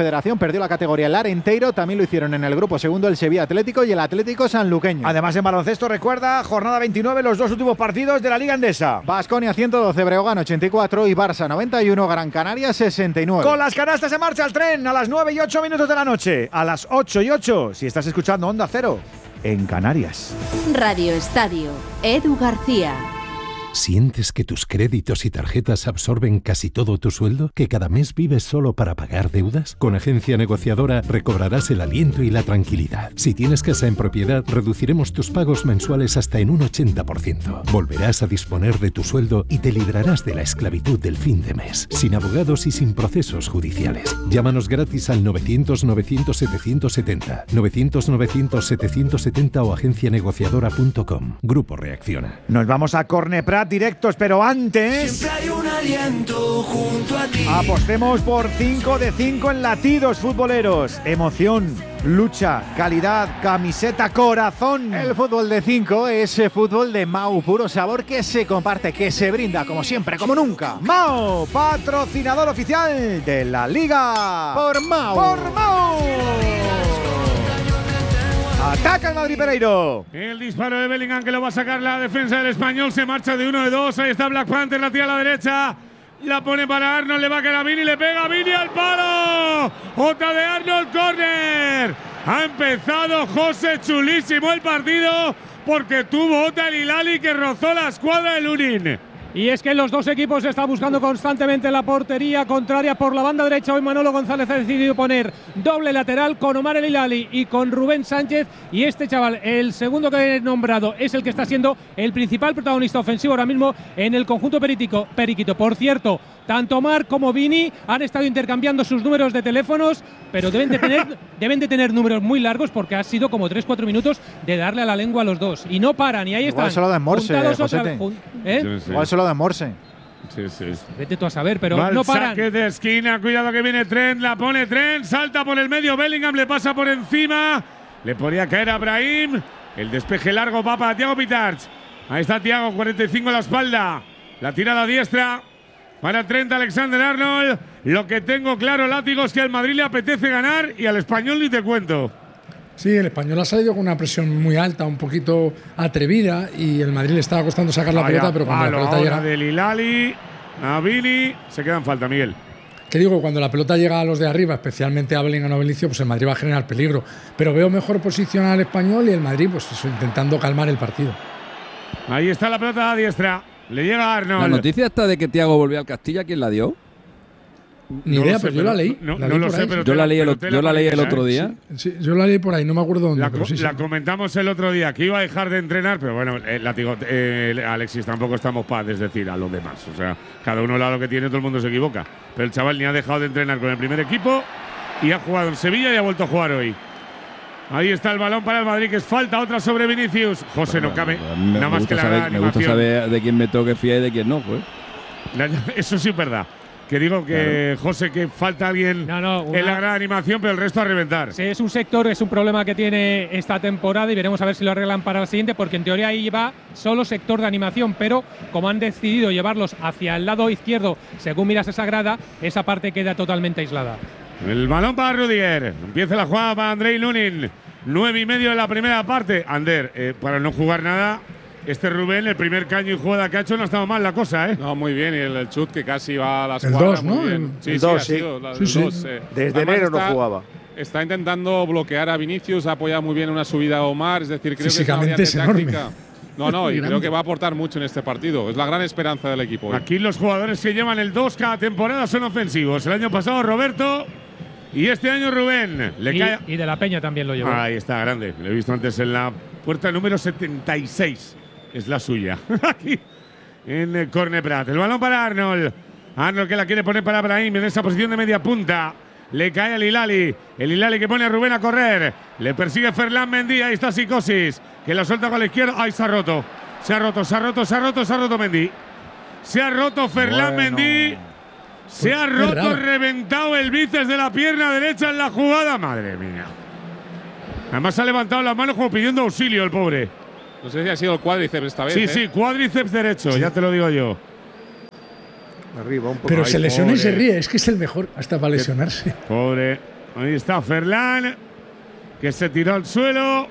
Speaker 11: Federación, perdió la categoría el Arenteiro, también lo hicieron en el grupo segundo el Sevilla Atlético y el Atlético Sanluqueño.
Speaker 1: Además, en baloncesto, recuerda, jornada veintinueve, los dos últimos partidos de la Liga Endesa.
Speaker 11: Baskonia ciento doce, Breogán ochenta y cuatro y Barça noventa y uno, Gran Canaria sesenta y nueve.
Speaker 1: Con las canastas se marcha el tren a las nueve y ocho minutos de la noche. A las ocho y ocho, si estás escuchando Onda Cero, en Canarias.
Speaker 6: Radio Estadio, Edu García.
Speaker 7: ¿Sientes que tus créditos y tarjetas absorben casi todo tu sueldo? ¿Que cada mes vives solo para pagar deudas? Con Agencia Negociadora recobrarás el aliento y la tranquilidad. Si tienes casa en propiedad, reduciremos tus pagos mensuales hasta en un ochenta por ciento. Volverás a disponer de tu sueldo y te librarás de la esclavitud del fin de mes, sin abogados y sin procesos judiciales. Llámanos gratis al novecientos novecientos setecientos setenta, novecientos novecientos setecientos setenta o agencia negociadora punto com. Grupo Reacciona.
Speaker 1: Nos vamos a Corneprat directos, pero antes
Speaker 23: siempre hay un aliento junto a ti.
Speaker 1: Apostemos por cinco de cinco en latidos futboleros. Emoción, lucha, calidad, camiseta, corazón.
Speaker 11: El fútbol de cinco es fútbol de Mau, puro sabor que se comparte, que se brinda como siempre, como nunca.
Speaker 1: Mau, patrocinador oficial de la Liga.
Speaker 11: Por Mau.
Speaker 1: Por Mau. Ataca el Madrid Pereiro.
Speaker 17: El disparo de Bellingham que lo va a sacar la defensa del Español. Se marcha de uno de dos. Ahí está Black Panther, la tira a la derecha. La pone para Arnold, le va a quedar a Vini, le pega a Vini al palo. Otra de Arnold, córner. Ha empezado José chulísimo el partido porque tuvo otra el Hilali que rozó la escuadra de Lunin.
Speaker 22: Y es que los dos equipos están buscando constantemente la portería contraria por la banda derecha. Hoy Manolo González ha decidido poner doble lateral con Omar El Hilali y con Rubén Sánchez. Y este chaval, el segundo que he nombrado, es el que está siendo el principal protagonista ofensivo ahora mismo en el conjunto periquito. periquito. Por cierto, tanto Omar como Vini han estado intercambiando sus números de teléfonos, pero deben de tener, deben de tener números muy largos porque ha sido como tres cuatro minutos de darle a la lengua a los dos. Y no paran, y ahí
Speaker 11: Igual
Speaker 22: están.
Speaker 11: solo de Morse,
Speaker 22: otra, ¿eh?
Speaker 11: sí, sí. Igual solo de Morse.
Speaker 17: Sí, sí.
Speaker 22: Vete tú a saber, pero
Speaker 17: Va
Speaker 22: no paran.
Speaker 17: Saque de esquina, cuidado que viene Trent, la pone Trent, salta por el medio, Bellingham le pasa por encima, le podría caer a Brahim, el despeje largo va para Thiago Pitarch. Ahí está Thiago, cuarenta y cinco en la espalda, la tirada diestra para Trent Alexander-Arnold. Lo que tengo claro, látigo, es que al Madrid le apetece ganar y al Español ni te cuento.
Speaker 21: Sí, el Español ha salido con una presión muy alta, un poquito atrevida, y el Madrid le estaba costando sacar la
Speaker 17: Vaya,
Speaker 22: Ah,
Speaker 21: pelota, pero cuando la pelota
Speaker 17: ahora
Speaker 21: llega…
Speaker 17: del Hilali a Vini, se queda en falta, Miguel.
Speaker 21: Que digo, cuando la pelota llega a los de arriba, especialmente a Bellingham o a Benicio, pues el Madrid va a generar peligro. Pero veo mejor posición al Español y el Madrid, pues eso, intentando calmar el partido.
Speaker 17: Ahí está la pelota a diestra. Le llega a Arnold.
Speaker 5: La noticia esta de que Thiago volvió al Castilla, ¿quién la dio?
Speaker 21: Ni
Speaker 17: No
Speaker 21: idea,
Speaker 17: lo sé,
Speaker 21: pero yo la
Speaker 17: pero
Speaker 21: leí.
Speaker 17: no-
Speaker 21: La
Speaker 17: no
Speaker 21: leí
Speaker 17: lo
Speaker 21: por
Speaker 17: sé,
Speaker 21: ahí.
Speaker 17: pero
Speaker 5: Yo la leí el,
Speaker 17: pero
Speaker 5: ot-
Speaker 17: te
Speaker 5: yo la leí el
Speaker 17: manejas,
Speaker 5: otro
Speaker 17: ¿eh?
Speaker 5: día.
Speaker 21: Sí, yo la leí por ahí, no me acuerdo dónde.
Speaker 17: La,
Speaker 21: pero
Speaker 17: co-
Speaker 21: sí, sí.
Speaker 17: la comentamos el otro día, que iba a dejar de entrenar, pero bueno, eh, látigo, eh, Alexis, tampoco estamos para desdecir a los demás. O sea, cada uno lo que tiene, todo el mundo se equivoca. Pero el chaval ni ha dejado de entrenar con el primer equipo y ha jugado en Sevilla y ha vuelto a jugar hoy. Ahí está el balón para el Madrid, que es falta, otra sobre Vinicius. José, no cabe
Speaker 5: Me,
Speaker 17: nada
Speaker 5: me
Speaker 17: más
Speaker 5: gusta
Speaker 17: que la
Speaker 5: saber, me gusta
Speaker 17: animación.
Speaker 5: saber de quién me toque fiar y de quién no, pues.
Speaker 17: La- Eso sí es verdad. Que digo que, José, que falta alguien
Speaker 22: una-
Speaker 17: en la gran animación, pero el resto a reventar.
Speaker 22: Sí, es un sector, es un problema que tiene esta temporada y veremos a ver si lo arreglan para la siguiente, porque en teoría ahí va solo sector de animación, pero como han decidido llevarlos hacia el lado izquierdo, según miras esa grada, esa parte queda totalmente aislada.
Speaker 17: El balón para Rudiger. Empieza la jugada para Andrei Lunin. Nueve y medio en la primera parte. Ander, eh, para no jugar nada, este Rubén, el primer caño y jugada que ha hecho, no ha estado mal la cosa, ¿eh?
Speaker 2: No, muy bien. Y el, el chut que casi va a la
Speaker 21: El
Speaker 2: escuadra.
Speaker 21: dos,
Speaker 2: muy
Speaker 21: ¿no?
Speaker 2: bien.
Speaker 21: El-
Speaker 2: Sí,
Speaker 4: el
Speaker 2: sí,
Speaker 4: dos,
Speaker 2: ha
Speaker 4: sí.
Speaker 2: sido la-
Speaker 21: Sí,
Speaker 2: el
Speaker 21: sí.
Speaker 2: dos, eh.
Speaker 4: Desde
Speaker 2: Además
Speaker 4: enero no
Speaker 2: está-
Speaker 4: jugaba.
Speaker 2: Está intentando bloquear a Vinicius, ha apoyado muy bien una subida a Omar. Es decir, creo
Speaker 21: Físicamente
Speaker 2: que
Speaker 21: es
Speaker 2: es una variante
Speaker 21: enorme.
Speaker 2: táctica. No, no,
Speaker 21: Muy
Speaker 2: y creo
Speaker 21: grande.
Speaker 2: que va a aportar mucho en este partido. Es la gran esperanza del equipo hoy.
Speaker 17: Aquí los jugadores que llevan el dos cada temporada son ofensivos. El año pasado Roberto y este año Rubén. Le
Speaker 22: Y,
Speaker 17: cae.
Speaker 22: y de la Peña también lo llevó.
Speaker 17: Ahí está, grande. Lo he visto antes en la puerta número setenta y seis. Es la suya. Aquí en el Corneprat. El balón para Arnold. Arnold que la quiere poner para Brahim en esa posición de media punta. Le cae al Hilali. El Hilali que pone a Rubén a correr. Le persigue Ferland Mendy. Ahí está Psicosis. Que la suelta con la izquierda. Ahí se ha roto. Se ha roto, se ha roto, se ha roto, se ha roto Mendy. Se ha roto Ferland
Speaker 1: Bueno.
Speaker 17: Mendy. Se ha
Speaker 21: Qué
Speaker 17: roto,
Speaker 21: raro.
Speaker 17: reventado el bíceps de la pierna derecha en la jugada. Madre mía. Además ha levantado las manos como pidiendo auxilio el pobre.
Speaker 2: No sé si ha sido el cuádriceps esta vez.
Speaker 17: Sí,
Speaker 2: ¿eh?
Speaker 17: sí, cuádriceps derecho, ya te lo digo yo.
Speaker 4: Arriba, un poco.
Speaker 21: Pero
Speaker 2: Ay,
Speaker 21: se lesiona y
Speaker 2: pobre.
Speaker 21: se ríe, es que es el mejor hasta para lesionarse.
Speaker 2: Pobre. Ahí está Ferlán, que se tiró al suelo.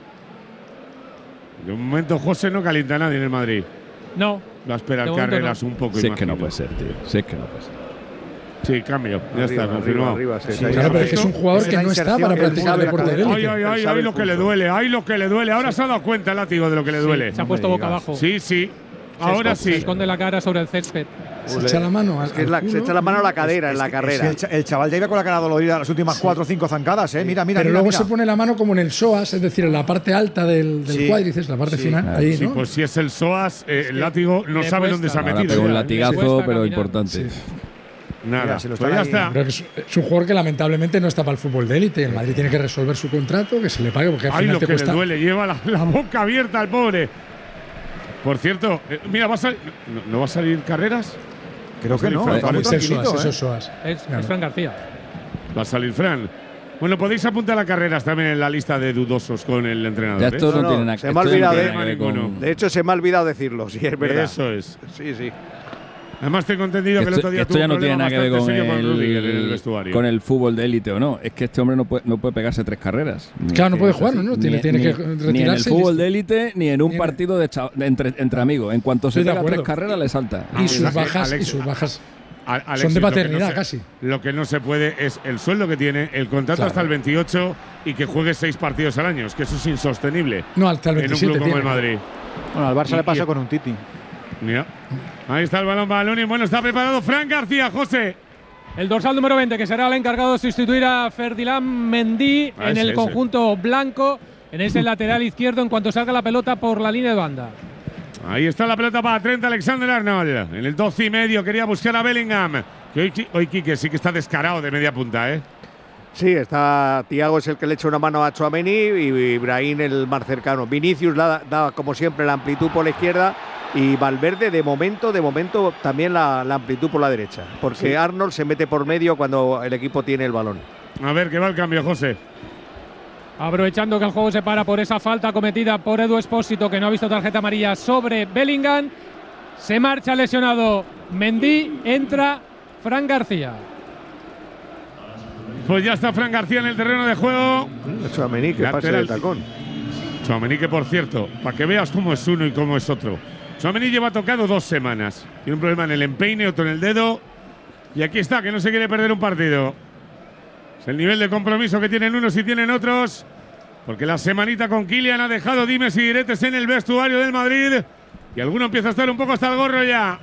Speaker 2: De un momento José no calienta a nadie en el Madrid.
Speaker 22: No.
Speaker 2: Va a esperar
Speaker 22: De momento
Speaker 2: carreras
Speaker 22: no.
Speaker 2: un poco.
Speaker 5: Sí, es que
Speaker 2: imagino.
Speaker 5: no puede ser, tío. Sí, es que no puede ser.
Speaker 2: Sí, cambio. Ya
Speaker 4: Arriba,
Speaker 2: está,
Speaker 4: arriba,
Speaker 2: confirmado.
Speaker 4: arriba, sí,
Speaker 21: Sí,
Speaker 4: sí,
Speaker 21: claro, pero es que es un jugador
Speaker 4: Es
Speaker 21: que
Speaker 4: la
Speaker 21: no está
Speaker 4: inserción,
Speaker 21: para
Speaker 4: él
Speaker 21: practicar
Speaker 4: sabe
Speaker 21: deporte de
Speaker 4: la
Speaker 21: élite.
Speaker 2: Ay, ay, ay,
Speaker 4: Él sabe
Speaker 2: ay,
Speaker 4: el
Speaker 2: lo que le
Speaker 4: punto.
Speaker 2: duele, ay, lo que le duele. Ahora se ha dado cuenta el látigo de lo que le duele.
Speaker 22: Se ha puesto boca abajo.
Speaker 2: Sí, sí. Ahora
Speaker 22: Se
Speaker 2: sí.
Speaker 22: esconde la cara sobre el césped.
Speaker 21: Se echa la mano al,
Speaker 4: Es que es
Speaker 21: al
Speaker 4: la-
Speaker 21: culo.
Speaker 4: se echa la mano a la cadera en la
Speaker 1: Es
Speaker 4: carrera.
Speaker 1: que el, cha- el chaval ya iba con la cara dolorida las últimas cuatro o cinco zancadas, ¿eh? Mira, mira,
Speaker 21: Pero
Speaker 1: mira.
Speaker 21: luego
Speaker 1: mira.
Speaker 21: se pone la mano como en el psoas, es decir, en la parte alta del, del
Speaker 1: Sí.
Speaker 21: cuádriceps, la parte
Speaker 1: Sí.
Speaker 21: final,
Speaker 5: Claro.
Speaker 21: ahí,
Speaker 2: Sí,
Speaker 21: ¿no?
Speaker 2: pues si es el psoas, eh, el látigo no
Speaker 22: le
Speaker 2: sabe
Speaker 22: cuesta.
Speaker 2: dónde se ha
Speaker 5: Ahora
Speaker 2: metido.
Speaker 5: pegó un
Speaker 2: ya.
Speaker 5: latigazo,
Speaker 22: cuesta
Speaker 5: pero
Speaker 22: caminar.
Speaker 5: importante.
Speaker 2: Nada,
Speaker 1: Mira, se lo
Speaker 2: pues
Speaker 1: están
Speaker 2: ya
Speaker 1: ahí-
Speaker 2: está.
Speaker 21: Creo que es, es un jugador que lamentablemente no está para el fútbol de élite. El Madrid tiene que resolver su contrato, que se le pague, porque al
Speaker 2: Ay,
Speaker 21: final
Speaker 2: lo
Speaker 21: te
Speaker 2: que le
Speaker 21: cuesta.
Speaker 2: duele, lleva la, la boca abierta al pobre. Por cierto, eh, mira, va a salir, ¿no, ¿no va a salir carreras?
Speaker 1: Creo que no.
Speaker 2: Fran,
Speaker 1: Está muy
Speaker 21: Es el
Speaker 1: tranquilito,
Speaker 21: psoas, es
Speaker 1: ¿eh?
Speaker 21: el psoas.
Speaker 22: Es,
Speaker 21: Claro.
Speaker 22: es Fran García.
Speaker 2: Va a salir Fran. Bueno, podéis apuntar a carreras también en la lista de dudosos con el entrenador.
Speaker 5: Ya
Speaker 2: ¿eh?
Speaker 5: esto no,
Speaker 4: no,
Speaker 5: tiene nada
Speaker 4: se
Speaker 5: esto
Speaker 4: me ha
Speaker 5: ya no
Speaker 4: olvidado
Speaker 5: tiene
Speaker 4: de-
Speaker 5: nada que ver con-
Speaker 4: De hecho, se me ha olvidado decirlo, sí, es verdad.
Speaker 2: Eso es.
Speaker 4: Sí, sí.
Speaker 2: Además, tengo entendido que el
Speaker 5: Esto,
Speaker 2: otro día
Speaker 5: esto
Speaker 2: tuvo
Speaker 5: ya
Speaker 2: un
Speaker 5: no tiene
Speaker 2: problema
Speaker 5: nada que ver
Speaker 2: bastante
Speaker 5: con
Speaker 2: serio con Rudiger en el
Speaker 5: el,
Speaker 2: vestuario.
Speaker 5: con el fútbol de élite o no. Es que este hombre no puede, no puede pegarse tres carreras.
Speaker 21: Claro, no
Speaker 5: Que
Speaker 21: puede
Speaker 5: es
Speaker 21: jugar,
Speaker 5: así.
Speaker 21: ¿no? Tiene-
Speaker 5: Ni-
Speaker 21: tiene
Speaker 5: ni-
Speaker 21: que
Speaker 5: Ni en el
Speaker 21: retirarse y
Speaker 5: fútbol
Speaker 21: listo.
Speaker 5: de élite ni en un
Speaker 21: Ni en-
Speaker 5: partido de cha- de entre, entre amigos. En cuanto se
Speaker 21: Estoy de
Speaker 5: pega tres
Speaker 21: acuerdo.
Speaker 5: carreras, le salta.
Speaker 21: Y sus
Speaker 2: Alex-
Speaker 21: bajas, y
Speaker 2: Alex-
Speaker 21: sus bajas
Speaker 2: A- Alexis,
Speaker 21: son de
Speaker 2: lo que
Speaker 21: paternidad
Speaker 2: no se-
Speaker 21: casi.
Speaker 2: Lo que no se puede es el sueldo que tiene, el contrato
Speaker 21: Claro.
Speaker 2: hasta el veintiocho y que juegue seis partidos al año. Es que eso es insostenible
Speaker 21: No, hasta el
Speaker 2: en un
Speaker 21: veintisiete
Speaker 2: club como el
Speaker 21: tiene.
Speaker 2: Madrid.
Speaker 11: Bueno, al Barça
Speaker 2: Y-
Speaker 11: le pasa
Speaker 2: y-
Speaker 11: con un Titi.
Speaker 2: Mira. Ahí está el balón para Lunin. Bueno, está preparado Fran García, José.
Speaker 22: El dorsal número veinte, que será el encargado de sustituir a Ferdinand Mendy
Speaker 2: Ah,
Speaker 22: en
Speaker 2: ese,
Speaker 22: el
Speaker 2: ese.
Speaker 22: conjunto blanco, en ese lateral izquierdo, en cuanto salga la pelota por la línea de banda.
Speaker 2: Ahí está la pelota para Trent Alexander-Arnold. En el doce y medio quería buscar a Bellingham. Que hoy, hoy Quique sí que está descarado de media punta, ¿eh?
Speaker 4: Sí, está Thiago es el que le echa una mano a Tchouaméni y Ibrahim el más cercano. Vinicius da, da como siempre la amplitud por la izquierda y Valverde de momento, de momento también la, la amplitud por la derecha, porque
Speaker 2: Sí.
Speaker 4: Arnold se mete por medio cuando el equipo tiene el balón.
Speaker 2: A ver, que va el cambio, José.
Speaker 22: Aprovechando que el juego se para por esa falta cometida por Edu Espósito, que no ha visto tarjeta amarilla sobre Bellingham, se marcha lesionado Mendy, entra Fran García.
Speaker 2: Pues ya está Fran García en el terreno de juego.
Speaker 4: Tchouaméni que pase
Speaker 2: Lateral.
Speaker 4: el tacón.
Speaker 2: Tchouaméni, que por cierto, para que veas cómo es uno y cómo es otro. Tchouaméni lleva tocado dos semanas. Tiene un problema en el empeine, otro en el dedo. Y aquí está, que no se quiere perder un partido. Es el nivel de compromiso que tienen unos y tienen otros. Porque la semanita con Kylian ha dejado dimes y diretes en el vestuario del Madrid. Y alguno empieza a estar un poco hasta el gorro ya.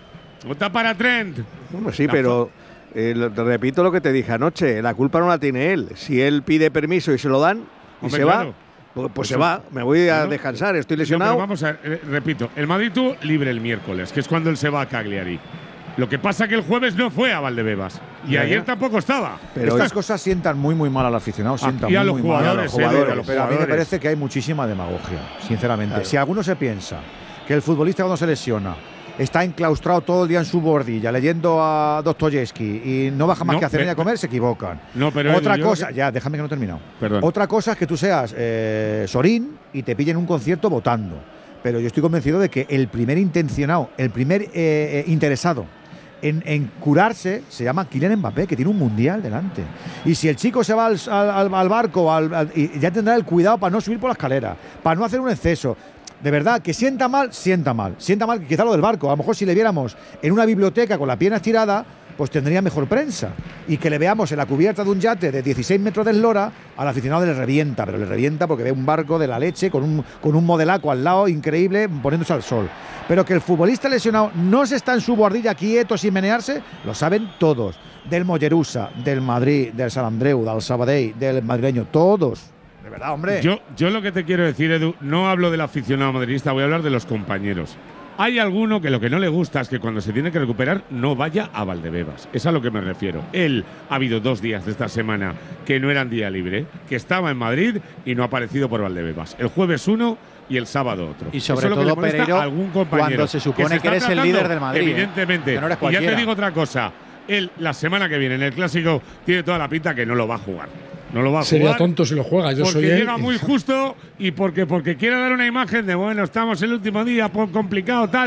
Speaker 2: Otra para Trent.
Speaker 4: Bueno, sí,
Speaker 2: La
Speaker 4: pero eh, lo- te repito lo que te dije anoche, la culpa no la tiene él. Si él pide permiso y se lo dan y
Speaker 2: Hombre,
Speaker 4: se
Speaker 2: claro.
Speaker 4: va, pues, pues se
Speaker 2: Eso-
Speaker 4: va. Me voy a
Speaker 2: No, no.
Speaker 4: descansar, estoy
Speaker 2: No,
Speaker 4: lesionado.
Speaker 2: pero vamos a ver, eh, repito, el Madrid tuvo libre el miércoles, que es cuando él se va a Cagliari. Lo que pasa que el jueves no fue a Valdebebas. Y
Speaker 1: Ya,
Speaker 2: ayer
Speaker 1: ya.
Speaker 2: tampoco estaba.
Speaker 1: Pero estas cosas sientan muy, muy mal al aficionado. Sientan
Speaker 2: y a
Speaker 1: muy,
Speaker 2: los
Speaker 1: muy mal
Speaker 2: jugadores,
Speaker 1: a
Speaker 2: eh,
Speaker 1: los
Speaker 2: a los
Speaker 1: jugadores. Pero a mí me
Speaker 2: jugadores.
Speaker 1: parece que hay muchísima demagogia, sinceramente.
Speaker 4: Claro.
Speaker 1: Si alguno se piensa que el futbolista cuando se lesiona está enclaustrado todo el día en su bordilla leyendo a Dostoyevsky y no baja más
Speaker 2: No,
Speaker 1: que a cenar y a
Speaker 2: pe-
Speaker 1: comer, se equivocan.
Speaker 2: No, pero
Speaker 1: Otra
Speaker 2: Edu, yo
Speaker 1: cosa,
Speaker 2: que-
Speaker 1: ya, déjame que no he terminado.
Speaker 2: Perdón.
Speaker 1: Otra cosa es que tú seas eh, Sorín y te pillen un concierto votando. Pero yo estoy convencido de que el primer intencionado, el primer eh, eh, interesado en, en curarse se llama Kylian Mbappé, que tiene un mundial delante. Y si el chico se va al, al- al- al barco, al- al- y ya tendrá el cuidado para no subir por la escalera, para no hacer un exceso. De verdad, que sienta mal, sienta mal. Sienta mal quizá lo del barco. A lo mejor si le viéramos en una biblioteca con la pierna estirada, pues tendría mejor prensa. Y que le veamos en la cubierta de un yate de dieciséis metros de eslora, al aficionado le revienta, pero le revienta porque ve un barco de la leche con un, con un modelaco al lado increíble poniéndose al sol. Pero que el futbolista lesionado no se está en su bordilla quieto sin menearse, lo saben todos. Del Mollerusa, del Madrid, del Sant Andreu, del Sabadell, del madrileño, todos. De verdad, hombre.
Speaker 2: Yo, yo lo que te quiero decir, Edu, no hablo del aficionado madridista, voy a hablar de los compañeros. Hay alguno que lo que no le gusta es que cuando se tiene que recuperar no vaya a Valdebebas. Es a lo que me refiero. Él ha habido dos días de esta semana que no eran día libre, que estaba en Madrid y no ha aparecido por Valdebebas. El jueves uno y el sábado otro.
Speaker 11: Y sobre
Speaker 2: Eso es lo que
Speaker 11: todo,
Speaker 2: le molesta
Speaker 11: Pereiro,
Speaker 2: a algún compañero.
Speaker 11: cuando se supone
Speaker 2: está
Speaker 11: que eres el
Speaker 2: tratando,
Speaker 11: líder del Madrid, ¿eh?
Speaker 2: Evidentemente.
Speaker 11: Que no eres
Speaker 2: y ya
Speaker 11: cualquiera.
Speaker 2: te digo otra cosa. Él, la semana que viene en el Clásico, tiene toda la pinta que no lo va a jugar. No lo va a
Speaker 21: Sería
Speaker 2: jugar.
Speaker 21: tonto si lo juega. Yo
Speaker 2: porque
Speaker 21: soy él.
Speaker 2: llega muy justo y porque, porque quiere dar una imagen de, bueno, estamos el último día, por complicado, tal.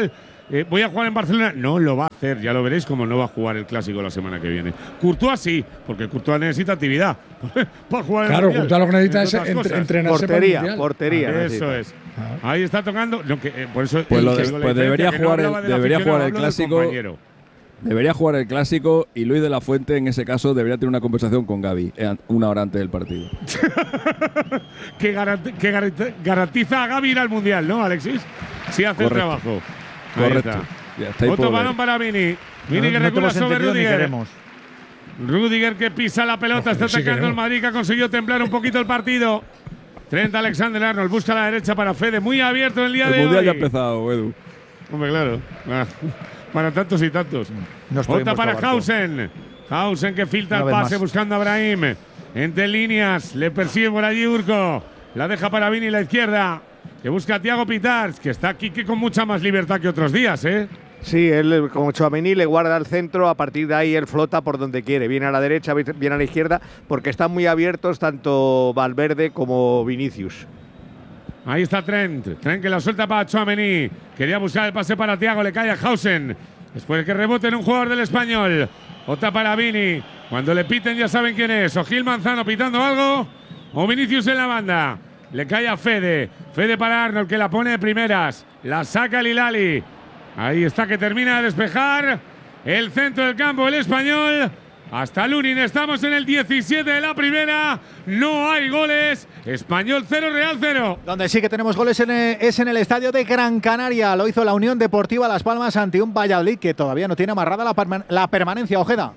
Speaker 2: eh, voy a jugar en Barcelona. No lo va a hacer, ya lo veréis como no va a jugar el Clásico la semana que viene. Courtois sí, porque Courtois necesita actividad para jugar
Speaker 21: claro,
Speaker 2: el Mundial.
Speaker 21: Courtois lo que necesita es entre, entrenarse
Speaker 4: portería,
Speaker 21: para el
Speaker 4: portería.
Speaker 2: Ah, eso es.
Speaker 21: Ah.
Speaker 2: Ahí está tocando. No, que, eh, por eso,
Speaker 5: Pues, lo
Speaker 2: que
Speaker 5: de,
Speaker 2: digo la
Speaker 5: pues debería
Speaker 2: diferencia,
Speaker 5: jugar
Speaker 2: que no
Speaker 5: el,
Speaker 2: hablaba del
Speaker 5: debería
Speaker 2: aficionado,
Speaker 5: jugar el
Speaker 2: hablo del
Speaker 5: Clásico.
Speaker 2: compañero.
Speaker 5: Debería jugar el Clásico y Luis de la Fuente en ese caso debería tener una conversación con Gavi eh, una hora antes del partido.
Speaker 2: que, garanti que garanti garantiza a Gavi ir al Mundial, ¿no, Alexis? Sí hace
Speaker 5: Correcto.
Speaker 2: el trabajo. Ahí
Speaker 5: Correcto.
Speaker 2: está.
Speaker 5: Ya está ahí
Speaker 2: Otro
Speaker 5: por
Speaker 2: balón
Speaker 5: ver.
Speaker 2: para Vini. Vini
Speaker 1: No-
Speaker 2: que
Speaker 1: no te
Speaker 2: recula
Speaker 1: hemos
Speaker 2: sobre
Speaker 1: entendido ni
Speaker 2: Rudiger.
Speaker 1: queremos.
Speaker 2: Rudiger que pisa la pelota,
Speaker 21: Ojo,
Speaker 2: está
Speaker 21: sí
Speaker 2: atacando
Speaker 21: queremos.
Speaker 2: el Madrid, que ha conseguido templar un poquito el partido. Trent Alexander-Arnold busca a la derecha para Fede, muy abierto en el día
Speaker 5: El
Speaker 2: de
Speaker 5: Mundial
Speaker 2: hoy.
Speaker 5: ya ha empezado, Edu.
Speaker 2: Hombre, claro. Ah, para tantos y tantos.
Speaker 1: No estoy en
Speaker 2: Otra para
Speaker 1: vuestro barco.
Speaker 2: Hausen. Hausen que filtra
Speaker 1: Una
Speaker 2: el
Speaker 1: vez
Speaker 2: pase
Speaker 1: más.
Speaker 2: buscando a Brahim. Entre líneas, le persigue por allí Urco. La deja para Vini la izquierda. Que busca a Thiago Pitars, que está aquí que con mucha más libertad que otros días, ¿eh?
Speaker 4: Sí, él como Tchouaméni le guarda el centro, a partir de ahí él flota por donde quiere, viene a la derecha, viene a la izquierda, porque están muy abiertos tanto Valverde como Vinicius.
Speaker 2: Ahí está Trent. Trent que la suelta para Tchouaméni. Quería buscar el pase para Thiago, le cae a Hausen. Después que rebote en un jugador del Español. Otra para Vini. Cuando le piten ya saben quién es. O Gil Manzano pitando algo. O Vinicius en la banda. Le cae a Fede. Fede para Arnold que la pone de primeras. La saca Lilali. Ahí está que termina de despejar. El centro del campo, el Español. Hasta Lunin, estamos en el diecisiete de la primera. No hay goles. Español cero, Real cero.
Speaker 11: Donde sí que tenemos goles en el- es en el estadio de Gran Canaria. Lo hizo la Unión Deportiva Las Palmas ante un Valladolid que todavía no tiene amarrada la, perman- la permanencia, Ojeda.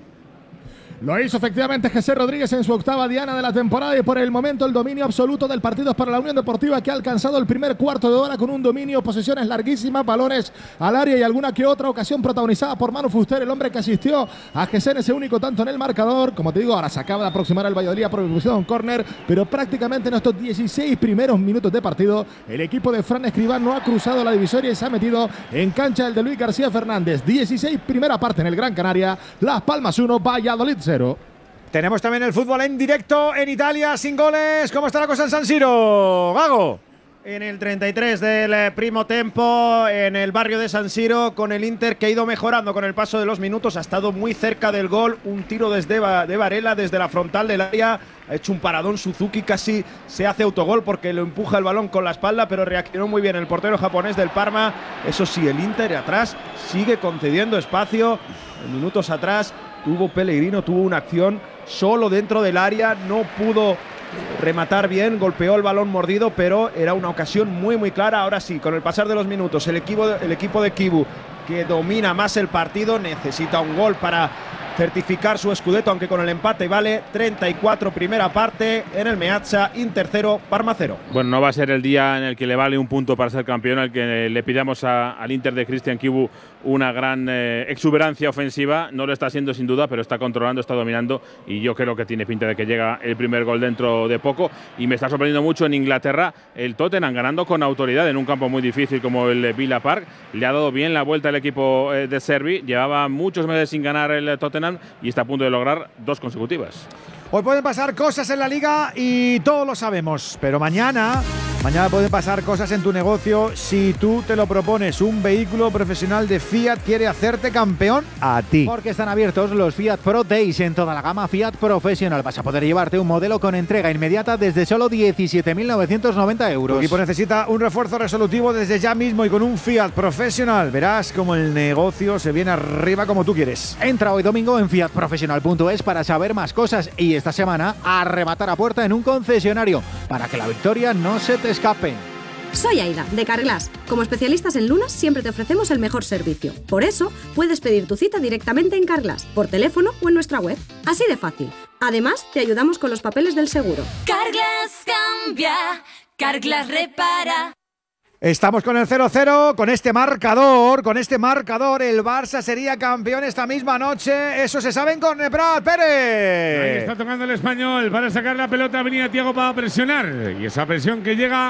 Speaker 3: Lo hizo efectivamente José Rodríguez en su octava diana de la temporada y por el momento el dominio absoluto del partido es para la Unión Deportiva, que ha alcanzado el primer cuarto de hora con un dominio, posesiones larguísimas, balones al área y alguna que otra ocasión protagonizada por Manu Fuster, el hombre que asistió a José en ese único tanto en el marcador. Como te digo, ahora se acaba de aproximar el Valladolid a proposición córner, pero prácticamente en estos dieciséis primeros minutos de partido el equipo de Fran Escribán no ha cruzado la divisoria y se ha metido en cancha el de Luis García Fernández. dieciséis primera parte en el Gran Canaria, Las Palmas uno, Valladolid cero.
Speaker 1: Tenemos también el fútbol en directo en Italia, sin goles. ¿Cómo está la cosa en San Siro? Gago.
Speaker 14: En el treinta y tres del eh, primo tempo, en el barrio de San Siro, con el Inter que ha ido mejorando con el paso de los minutos, ha estado muy cerca del gol, un tiro desde Va- de Varela, desde la frontal del área, ha hecho un paradón Suzuki, casi se hace autogol porque lo empuja el balón con la espalda, pero reaccionó muy bien el portero japonés del Parma. Eso sí, el Inter atrás sigue concediendo espacio, minutos atrás tuvo Pellegrino, tuvo una acción solo dentro del área, no pudo rematar bien, golpeó el balón mordido, pero era una ocasión muy muy clara. Ahora sí, con el pasar de los minutos, el equipo de, el equipo de Kibu, que domina más el partido, necesita un gol para certificar su Scudetto, aunque con el empate vale. Treinta y cuatro primera parte en el Meazza, Inter cero, Parma cero.
Speaker 15: Bueno, no va a ser el día en el que le vale un punto para ser campeón, al que le pidamos a, al Inter de Christian Kibu una gran eh, exuberancia ofensiva. No lo está haciendo sin duda, pero está controlando, está dominando y yo creo que tiene pinta de que llega el primer gol dentro de poco. Y me está sorprendiendo mucho en Inglaterra el Tottenham ganando con autoridad en un campo muy difícil como el Villa Park. Le ha dado bien la vuelta al equipo eh, de Servi. Llevaba muchos meses sin ganar el Tottenham y está a punto de lograr dos consecutivas.
Speaker 1: Hoy pueden pasar cosas en la liga y todos lo sabemos, pero mañana, mañana pueden pasar cosas en tu negocio si tú te lo propones. Un vehículo profesional de Fiat quiere hacerte campeón a ti.
Speaker 11: Porque están abiertos los Fiat Pro Days en toda la gama Fiat Professional. Vas a poder llevarte un modelo con entrega inmediata desde solo diecisiete mil novecientos noventa euros.
Speaker 1: Tu equipo necesita un refuerzo resolutivo desde ya mismo y con un Fiat Professional verás cómo el negocio se viene arriba como tú quieres.
Speaker 11: Entra hoy domingo en fiat professional punto es para saber más cosas y esta semana a rematar a puerta en un concesionario para que la victoria no se te escape.
Speaker 9: Soy Aida, de Carglass. Como especialistas en lunas, siempre te ofrecemos el mejor servicio. Por eso, puedes pedir tu cita directamente en Carglass, por teléfono o en nuestra web. Así de fácil. Además, te ayudamos con los papeles del seguro.
Speaker 23: Carglass cambia, Carglass repara.
Speaker 1: Estamos con el cero cero, con este marcador, con este marcador el Barça sería campeón esta misma noche, eso se sabe con Prat Pérez.
Speaker 2: Ahí está tocando el Español para sacar la pelota, venía Thiago para presionar y esa presión que llega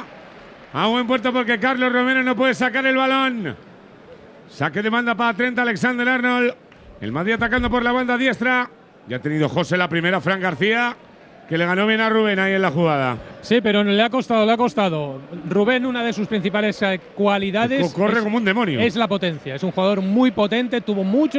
Speaker 2: a buen puerto porque Carlos Romero no puede sacar el balón. Saque de banda para Trent Alexander-Arnold, el Madrid atacando por la banda diestra, ya ha tenido José la primera, Fran García. que le ganó bien a Rubén ahí en la jugada.
Speaker 22: Sí, pero le ha costado, le ha costado. Rubén, una de sus principales eh, cualidades.
Speaker 2: Corre
Speaker 22: es,
Speaker 2: como un demonio.
Speaker 22: Es la potencia. Es un jugador muy potente, tuvo muchos